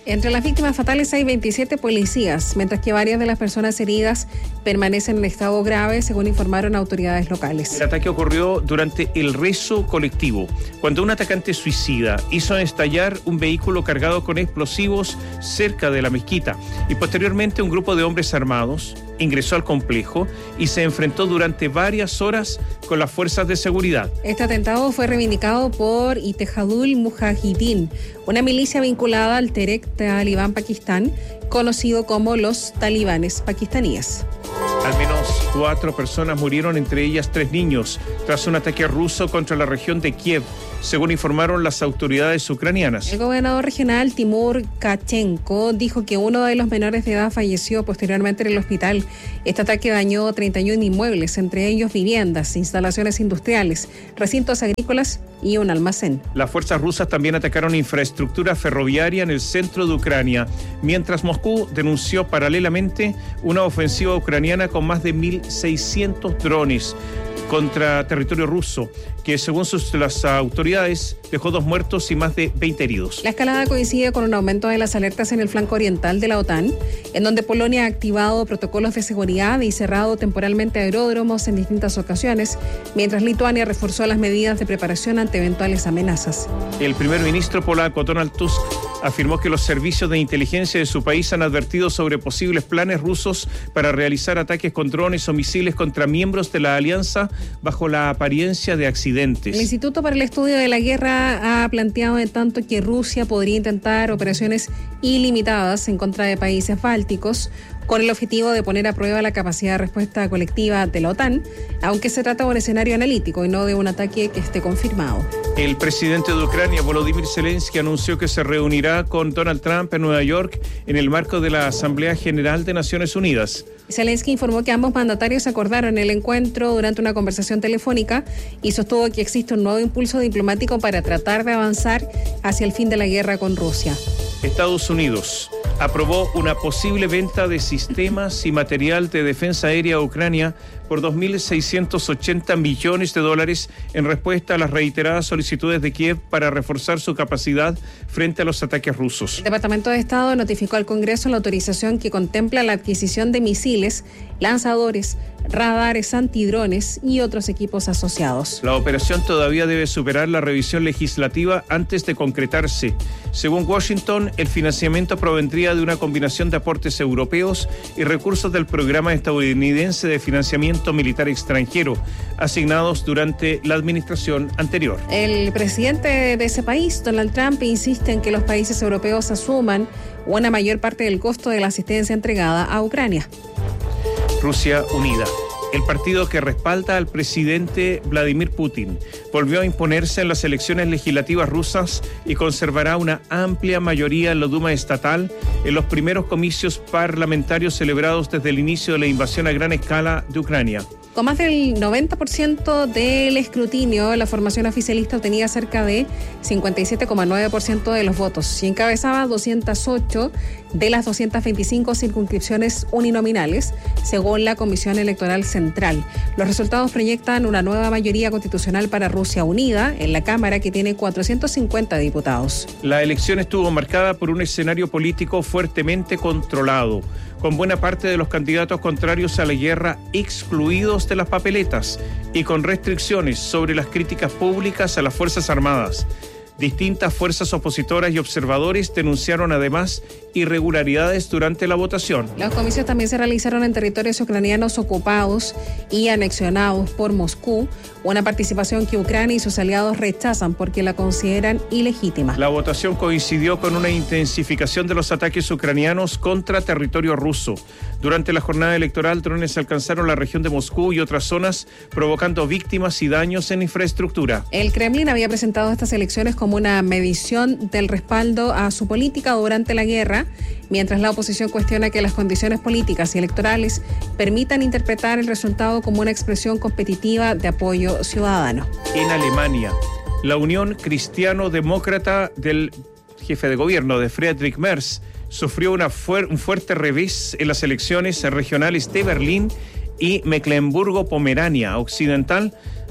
Entre las víctimas fatales hay veintisiete policías, mientras que varias de las personas heridas permanecen en estado grave, según informaron autoridades locales. El ataque ocurrió durante el rezo colectivo, cuando un atacante suicida hizo estallar un vehículo cargado con explosivos cerca de la mezquita y posteriormente un grupo de hombres armados ingresó al complejo y se enfrentó durante varias horas con las fuerzas de seguridad. Este atentado fue reivindicado por Ittehadul Mujahideen, una milicia vinculada al Tehrik Talibán Pakistán, conocido como los talibanes pakistaníes. Al menos cuatro personas murieron, entre ellas tres niños, tras un ataque ruso contra la región de Kiev, según informaron las autoridades ucranianas. El gobernador regional Timur Kachenko dijo que uno de los menores de edad falleció posteriormente en el hospital. Este ataque dañó treinta y uno inmuebles, entre ellos viviendas, instalaciones industriales, recintos agrícolas y un almacén. Las fuerzas rusas también atacaron infraestructura ferroviaria en el centro de Ucrania, mientras Moscú denunció paralelamente una ofensiva ucraniana con más de mil seiscientos drones contra territorio ruso, que según sus, las autoridades dejó dos muertos y más de veinte heridos. La escalada coincide con un aumento de las alertas en el flanco oriental de la OTAN, en donde Polonia ha activado protocolos de seguridad y cerrado temporalmente aeródromos en distintas ocasiones, mientras Lituania reforzó las medidas de preparación ante eventuales amenazas. El primer ministro polaco Donald Tusk afirmó que los servicios de inteligencia de su país han advertido sobre posibles planes rusos para realizar ataques con drones o misiles contra miembros de la alianza bajo la apariencia de accidentes. El Instituto para el Estudio de la Guerra ha planteado en tanto que Rusia podría intentar operaciones ilimitadas en contra de países bálticos, con el objetivo de poner a prueba la capacidad de respuesta colectiva de la OTAN, aunque se trata de un escenario analítico y no de un ataque que esté confirmado. El presidente de Ucrania, Volodymyr Zelensky, anunció que se reunirá con Donald Trump en Nueva York en el marco de la Asamblea General de Naciones Unidas. Zelensky informó que ambos mandatarios acordaron el encuentro durante una conversación telefónica y sostuvo que existe un nuevo impulso diplomático para tratar de avanzar hacia el fin de la guerra con Rusia. Estados Unidos aprobó una posible venta de sistemas y material de defensa aérea a Ucrania por dos mil seiscientos ochenta millones de dólares en respuesta a las reiteradas solicitudes de Kiev para reforzar su capacidad frente a los ataques rusos. El Departamento de Estado notificó al Congreso la autorización que contempla la adquisición de misiles, lanzadores, radares antidrones y otros equipos asociados. La operación todavía debe superar la revisión legislativa antes de concretarse. Según Washington, el financiamiento provendría de una combinación de aportes europeos y recursos del programa estadounidense de financiamiento militar extranjero, asignados durante la administración anterior. El presidente de ese país, Donald Trump, insiste en que los países europeos asuman una mayor parte del costo de la asistencia entregada a Ucrania. Rusia Unida. El partido que respalda al presidente Vladimir Putin volvió a imponerse en las elecciones legislativas rusas y conservará una amplia mayoría en la Duma estatal en los primeros comicios parlamentarios celebrados desde el inicio de la invasión a gran escala de Ucrania. Con más del noventa por ciento del escrutinio, la formación oficialista obtenía cerca de cincuenta y siete coma nueve por ciento de los votos y encabezaba doscientas ocho de las doscientas veinticinco circunscripciones uninominales, según la Comisión Electoral Central. Los resultados proyectan una nueva mayoría constitucional para Rusia Unida en la Cámara, que tiene cuatrocientos cincuenta diputados. La elección estuvo marcada por un escenario político fuertemente controlado, con buena parte de los candidatos contrarios a la guerra excluidos de las papeletas y con restricciones sobre las críticas públicas a las Fuerzas Armadas. Distintas fuerzas opositoras y observadores denunciaron además irregularidades durante la votación. Los comicios también se realizaron en territorios ucranianos ocupados y anexionados por Moscú, una participación que Ucrania y sus aliados rechazan porque la consideran ilegítima. La votación coincidió con una intensificación de los ataques ucranianos contra territorio ruso. Durante la jornada electoral, drones alcanzaron la región de Moscú y otras zonas, provocando víctimas y daños en infraestructura. El Kremlin había presentado estas elecciones como una medición del respaldo a su política durante la guerra, mientras la oposición cuestiona que las condiciones políticas y electorales permitan interpretar el resultado como una expresión competitiva de apoyo ciudadano. En Alemania, la Unión Cristiano-Demócrata del jefe de gobierno de Friedrich Merz sufrió una fuer- un fuerte revés en las elecciones regionales de Berlín y Mecklemburgo-Pomerania Occidental,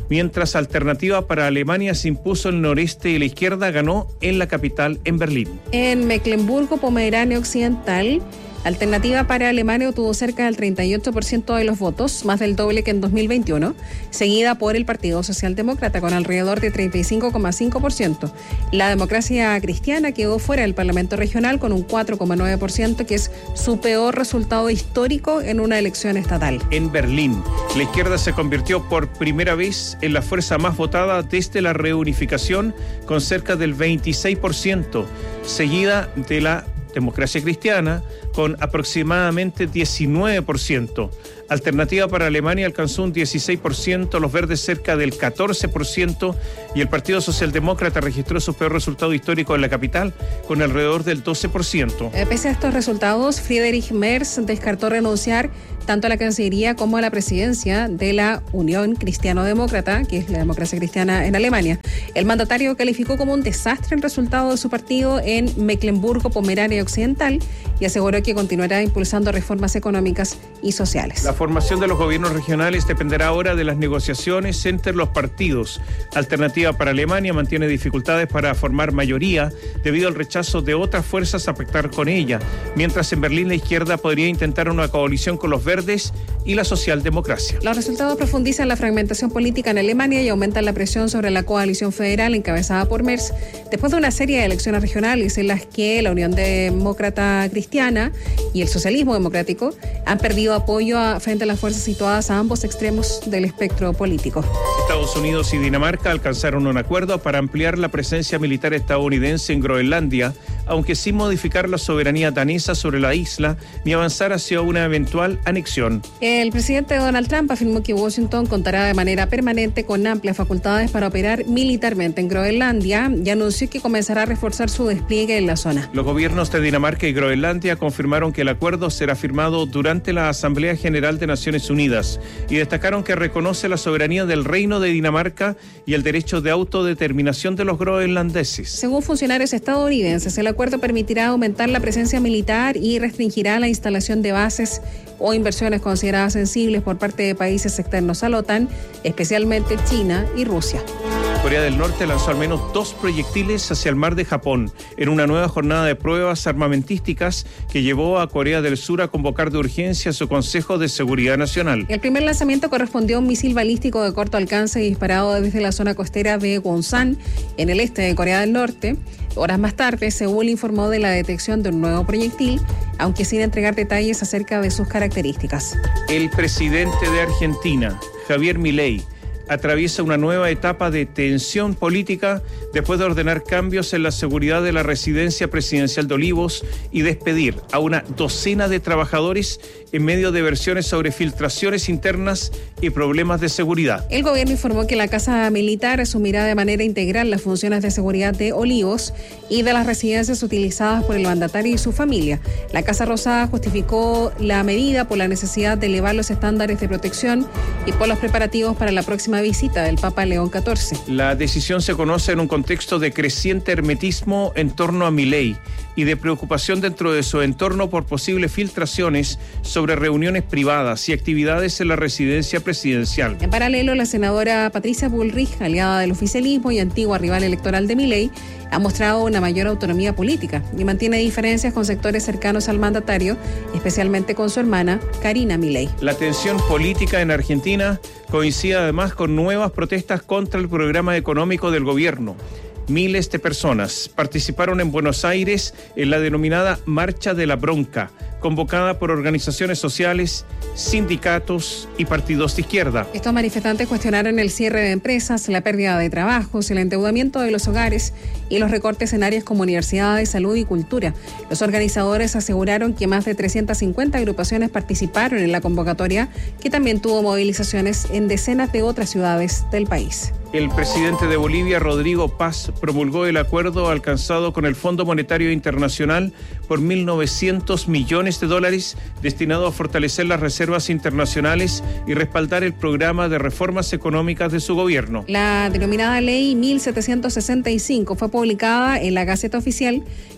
mientras Alternativa para Alemania se impuso en el noreste y la izquierda ganó en la capital, en Berlín. En Mecklemburgo-Pomerania Occidental, Alternativa para Alemania obtuvo cerca del treinta y ocho por ciento de los votos, más del doble que en dos mil veintiuno, seguida por el Partido Socialdemócrata con alrededor de treinta y cinco coma cinco por ciento. La Democracia Cristiana quedó fuera del Parlamento Regional con un cuatro coma nueve por ciento, que es su peor resultado histórico en una elección estatal. En Berlín, la izquierda se convirtió por primera vez en la fuerza más votada desde la reunificación, con cerca del veintiséis por ciento, seguida de la Democracia Cristiana con aproximadamente diecinueve por ciento. Alternativa para Alemania alcanzó un dieciséis por ciento, los Verdes cerca del catorce por ciento y el Partido Socialdemócrata registró su peor resultado histórico en la capital con alrededor del doce por ciento. Eh, pese a estos resultados, Friedrich Merz descartó renunciar tanto a la Cancillería como a la presidencia de la Unión Cristiano-Demócrata, que es la democracia cristiana en Alemania. El mandatario calificó como un desastre el resultado de su partido en Mecklemburgo-Pomerania Occidental y aseguró que continuará impulsando reformas económicas y sociales. La formación de los gobiernos regionales dependerá ahora de las negociaciones entre los partidos. Alternativa para Alemania mantiene dificultades para formar mayoría debido al rechazo de otras fuerzas a pactar con ella, mientras en Berlín la izquierda podría intentar una coalición con los Verdes y la socialdemocracia. Los resultados profundizan la fragmentación política en Alemania y aumentan la presión sobre la coalición federal encabezada por Merz, después de una serie de elecciones regionales en las que la Unión Demócrata Cristiana y el Socialismo Democrático han perdido apoyo a, frente a las fuerzas situadas a ambos extremos del espectro político. Estados Unidos y Dinamarca alcanzaron un acuerdo para ampliar la presencia militar estadounidense en Groenlandia, aunque sin modificar la soberanía danesa sobre la isla ni avanzar hacia una eventual anexión. El presidente Donald Trump afirmó que Washington contará de manera permanente con amplias facultades para operar militarmente en Groenlandia y anunció que comenzará a reforzar su despliegue en la zona. Los gobiernos de Dinamarca y Groenlandia confirmaron que el acuerdo será firmado durante la Asamblea General de Naciones Unidas y destacaron que reconoce la soberanía del Reino de Dinamarca y el derecho de autodeterminación de los groenlandeses. Según funcionarios estadounidenses, el acuerdo permitirá aumentar la presencia militar y restringirá la instalación de bases o inversiones consideradas sensibles por parte de países externos a la OTAN, especialmente China y Rusia. Corea del Norte lanzó al menos dos proyectiles hacia el mar de Japón en una nueva jornada de pruebas armamentísticas que llevó a Corea del Sur a convocar de urgencia a su Consejo de Seguridad Nacional. El primer lanzamiento correspondió a un misil balístico de corto alcance disparado desde la zona costera de Wonsan, en el este de Corea del Norte. Horas más tarde, Seúl informó de la detección de un nuevo proyectil, aunque sin entregar detalles acerca de sus características. El presidente de Argentina, Javier Milei, atraviesa una nueva etapa de tensión política después de ordenar cambios en la seguridad de la residencia presidencial de Olivos y despedir a una docena de trabajadores en medio de versiones sobre filtraciones internas y problemas de seguridad. El gobierno informó que la Casa Militar asumirá de manera integral las funciones de seguridad de Olivos y de las residencias utilizadas por el mandatario y su familia. La Casa Rosada justificó la medida por la necesidad de elevar los estándares de protección y por los preparativos para la próxima visita del Papa León catorce. La decisión se conoce en un contexto de creciente hermetismo en torno a Milei y de preocupación dentro de su entorno por posibles filtraciones sobre reuniones privadas y actividades en la residencia presidencial. En paralelo, la senadora Patricia Bullrich, aliada del oficialismo y antigua rival electoral de Milei, ha mostrado una mayor autonomía política y mantiene diferencias con sectores cercanos al mandatario, especialmente con su hermana, Karina Milei. La tensión política en Argentina coincide además con nuevas protestas contra el programa económico del gobierno. Miles de personas participaron en Buenos Aires en la denominada Marcha de la Bronca, convocada por organizaciones sociales, sindicatos y partidos de izquierda. Estos manifestantes cuestionaron el cierre de empresas, la pérdida de trabajos, el endeudamiento de los hogares y los recortes en áreas como universidades, salud y cultura. Los organizadores aseguraron que más de trescientas cincuenta agrupaciones participaron en la convocatoria, que también tuvo movilizaciones en decenas de otras ciudades del país. El presidente de Bolivia, Rodrigo Paz, promulgó el acuerdo alcanzado con el Fondo Monetario Internacional por mil novecientos millones de dólares destinado a fortalecer las reservas internacionales y respaldar el programa de reformas económicas de su gobierno. La denominada Ley mil setecientos sesenta y cinco fue publicada en la Gaceta Oficial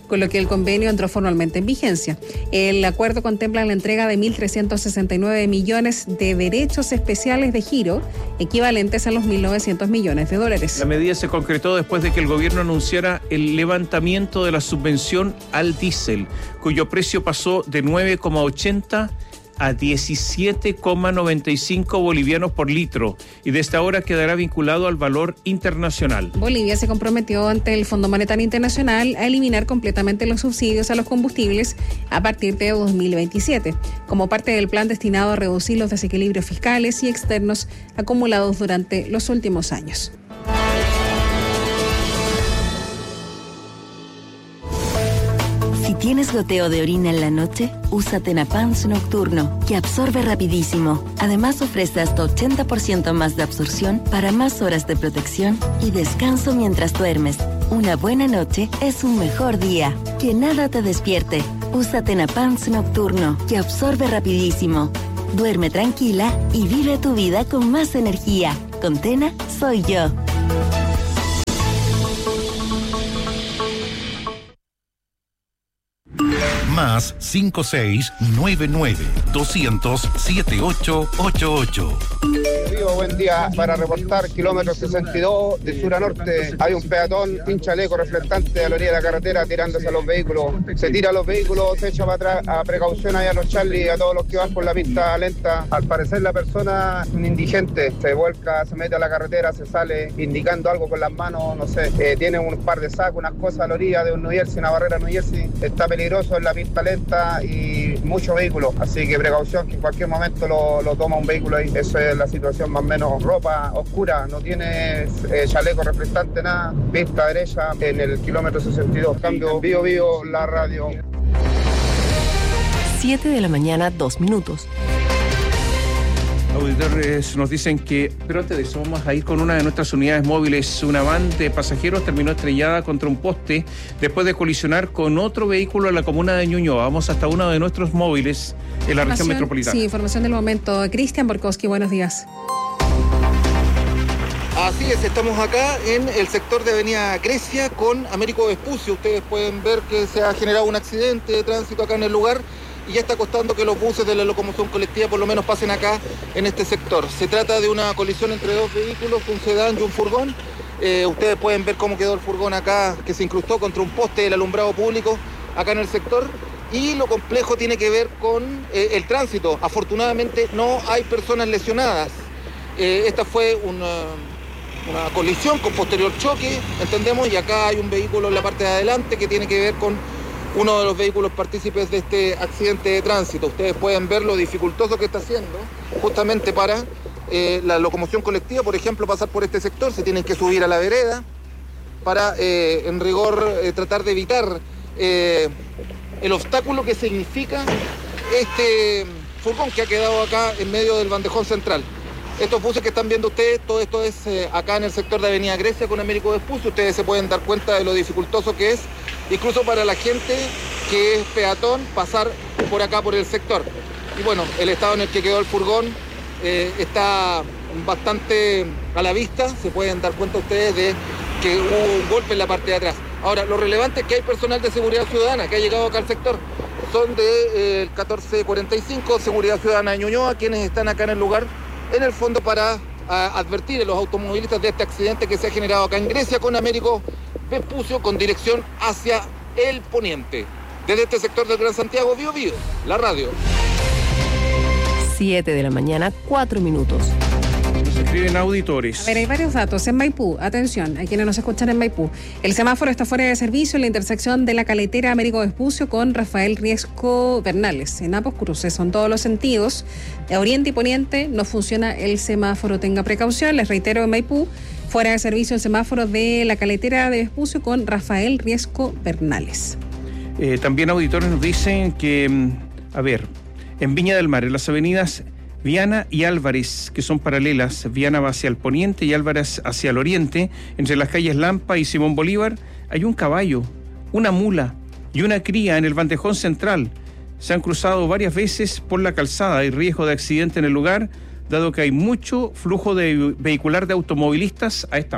con lo que el convenio entró formalmente en vigencia. El acuerdo contempla la entrega de mil trescientos sesenta y nueve millones de derechos especiales de giro, equivalentes a los mil novecientos millones de dólares. La medida se concretó después de que el gobierno anunciara el levantamiento de la subvención al diésel, cuyo precio pasó de nueve coma ochenta a diecisiete coma noventa y cinco bolivianos por litro y desde ahora quedará vinculado al valor internacional. Bolivia se comprometió ante el Fondo Monetario Internacional a eliminar completamente los subsidios a los combustibles a partir de dos mil veintisiete, como parte del plan destinado a reducir los desequilibrios fiscales y externos acumulados durante los últimos años. Si tienes goteo de orina en la noche, usa Tenapans Nocturno, que absorbe rapidísimo. Además ofrece hasta ochenta por ciento más de absorción para más horas de protección y descanso mientras duermes. Una buena noche es un mejor día. Que nada te despierte. Usa Tenapans Nocturno, que absorbe rapidísimo. Duerme tranquila y vive tu vida con más energía. Con Tena, soy yo. Más cinco seis nueve nueve dos cero cero siete ocho ocho ocho. Buen día, para reportar kilómetro sesenta y dos de sur a norte. Hay un peatón, un chaleco reflectante a la orilla de la carretera tirándose a los vehículos. Se tira a los vehículos, se echa para atrás, a precaución ahí a los Charlie, a todos los que van por la pista lenta. Al parecer la persona es un indigente, se vuelca, se mete a la carretera, se sale indicando algo con las manos, no sé. Eh, tiene un par de sacos, unas cosas a la orilla de un New Jersey, una barrera New Jersey. Está peligroso en la pista lenta y muchos vehículos, así que precaución que en cualquier momento lo, lo toma un vehículo ahí. Eso es la situación más o menos. Ropa oscura, no tiene eh, chaleco reflectante, nada. Pista derecha en el kilómetro sesenta y dos. Cambio, Bio Bio, la radio. siete de la mañana, dos minutos. Auditores nos dicen que, pero antes de eso vamos a ir con una de nuestras unidades móviles. Una van de pasajeros terminó estrellada contra un poste después de colisionar con otro vehículo en la comuna de Ñuñoa. Vamos hasta uno de nuestros móviles en la región metropolitana. Sí, información del momento. Cristian Borkowski, buenos días. Así es, estamos acá en el sector de Avenida Grecia con Américo Vespucio. Ustedes pueden ver que se ha generado un accidente de tránsito acá en el lugar y ya está costando que los buses de la locomoción colectiva por lo menos pasen acá en este sector. Se trata de una colisión entre dos vehículos, un sedán y un furgón. Eh, ustedes pueden ver cómo quedó el furgón acá, que se incrustó contra un poste del alumbrado público acá en el sector. Y lo complejo tiene que ver con eh, el tránsito. Afortunadamente no hay personas lesionadas. Eh, esta fue una, una colisión con posterior choque, entendemos, y acá hay un vehículo en la parte de adelante que tiene que ver con uno de los vehículos partícipes de este accidente de tránsito. Ustedes pueden ver lo dificultoso que está haciendo justamente para eh, la locomoción colectiva, por ejemplo, pasar por este sector. Se tienen que subir a la vereda para, eh, en rigor, eh, tratar de evitar eh, el obstáculo que significa este furgón que ha quedado acá en medio del bandejón central. Estos buses que están viendo ustedes, todo esto es eh, acá en el sector de Avenida Grecia con Américo Vespucio. Ustedes se pueden dar cuenta de lo dificultoso que es, incluso para la gente que es peatón, pasar por acá, por el sector. Y bueno, el estado en el que quedó el furgón eh, está bastante a la vista. Se pueden dar cuenta ustedes de que hubo un golpe en la parte de atrás. Ahora, lo relevante es que hay personal de seguridad ciudadana que ha llegado acá al sector. Son de eh, catorce cuarenta y cinco, Seguridad Ciudadana de Ñuñoa, quienes están acá en el lugar, en el fondo para a, advertir a los automovilistas de este accidente que se ha generado acá en Grecia con Américo Vespucio con dirección hacia el poniente. Desde este sector del Gran Santiago, Bio Bio, la radio. siete de la mañana, cuatro minutos. Nos escriben auditores. A ver, hay varios datos. En Maipú, atención, hay quienes nos escuchan en Maipú. El semáforo está fuera de servicio en la intersección de la caletera Américo Vespucio con Rafael Riesco Bernales. En ambos cruces, son todos los sentidos. De oriente y poniente no funciona el semáforo. Tenga precaución, les reitero, en Maipú, fuera de servicio el semáforo de la caletera de Vespucio con Rafael Riesco Bernales. Eh, también auditores nos dicen que, a ver, en Viña del Mar, en las avenidas Viana y Álvarez, que son paralelas, Viana va hacia el poniente y Álvarez hacia el oriente, entre las calles Lampa y Simón Bolívar, hay un caballo, una mula y una cría en el bandejón central. Se han cruzado varias veces por la calzada. Hay riesgo de accidente en el lugar, dado que hay mucho flujo de vehicular de automovilistas a esta hora.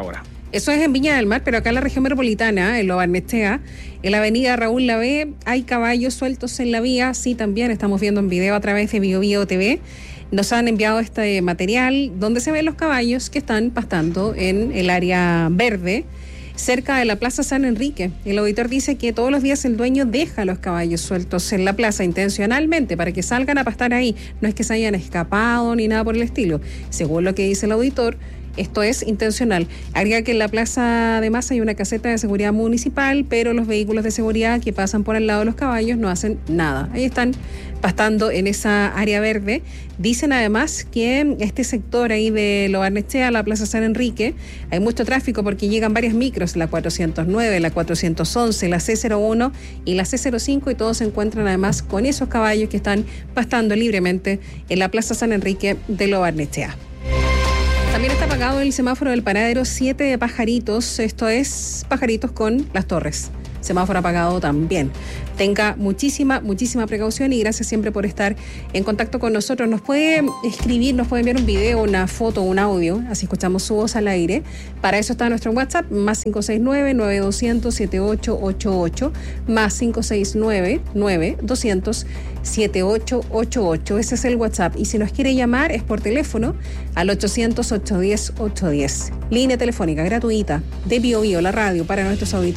Eso es en Viña del Mar, pero acá en la región metropolitana, en Lo Barnechea, en la avenida Raúl Lavé, hay caballos sueltos en la vía. Sí, también estamos viendo en video a través de Bio Bio T V. Nos han enviado este material donde se ven los caballos que están pastando en el área verde, cerca de la Plaza San Enrique. El auditor dice que todos los días el dueño deja los caballos sueltos en la plaza intencionalmente para que salgan a pastar ahí. No es que se hayan escapado ni nada por el estilo. Según lo que dice el auditor, esto es intencional. Agrega que en la plaza además hay una caseta de seguridad municipal, pero los vehículos de seguridad que pasan por al lado de los caballos no hacen nada. Ahí están pastando en esa área verde. Dicen además que este sector ahí de Lo Barnechea, la Plaza San Enrique, hay mucho tráfico porque llegan varias micros, la cuatrocientos nueve, la cuatrocientos once, la C cero uno y la C cero cinco, y todos se encuentran además con esos caballos que están pastando libremente en la Plaza San Enrique de Lo Barnechea. También está apagado el semáforo del paradero siete de Pajaritos, esto es Pajaritos con Las Torres. Semáforo apagado también. Tenga muchísima, muchísima precaución y gracias siempre por estar en contacto con nosotros. Nos puede escribir, nos puede enviar un video, una foto, un audio, así escuchamos su voz al aire. Para eso está nuestro WhatsApp, más cinco seis nueve, nueve dos cero cero, siete ocho ocho ocho, más cinco seis nueve, nueve dos cero cero, siete ocho ocho ocho. Ese es el WhatsApp. Y si nos quiere llamar es por teléfono al ochocientos, ochocientos diez, ochocientos diez. Línea telefónica gratuita de Bio Bio, la radio, para nuestros auditores.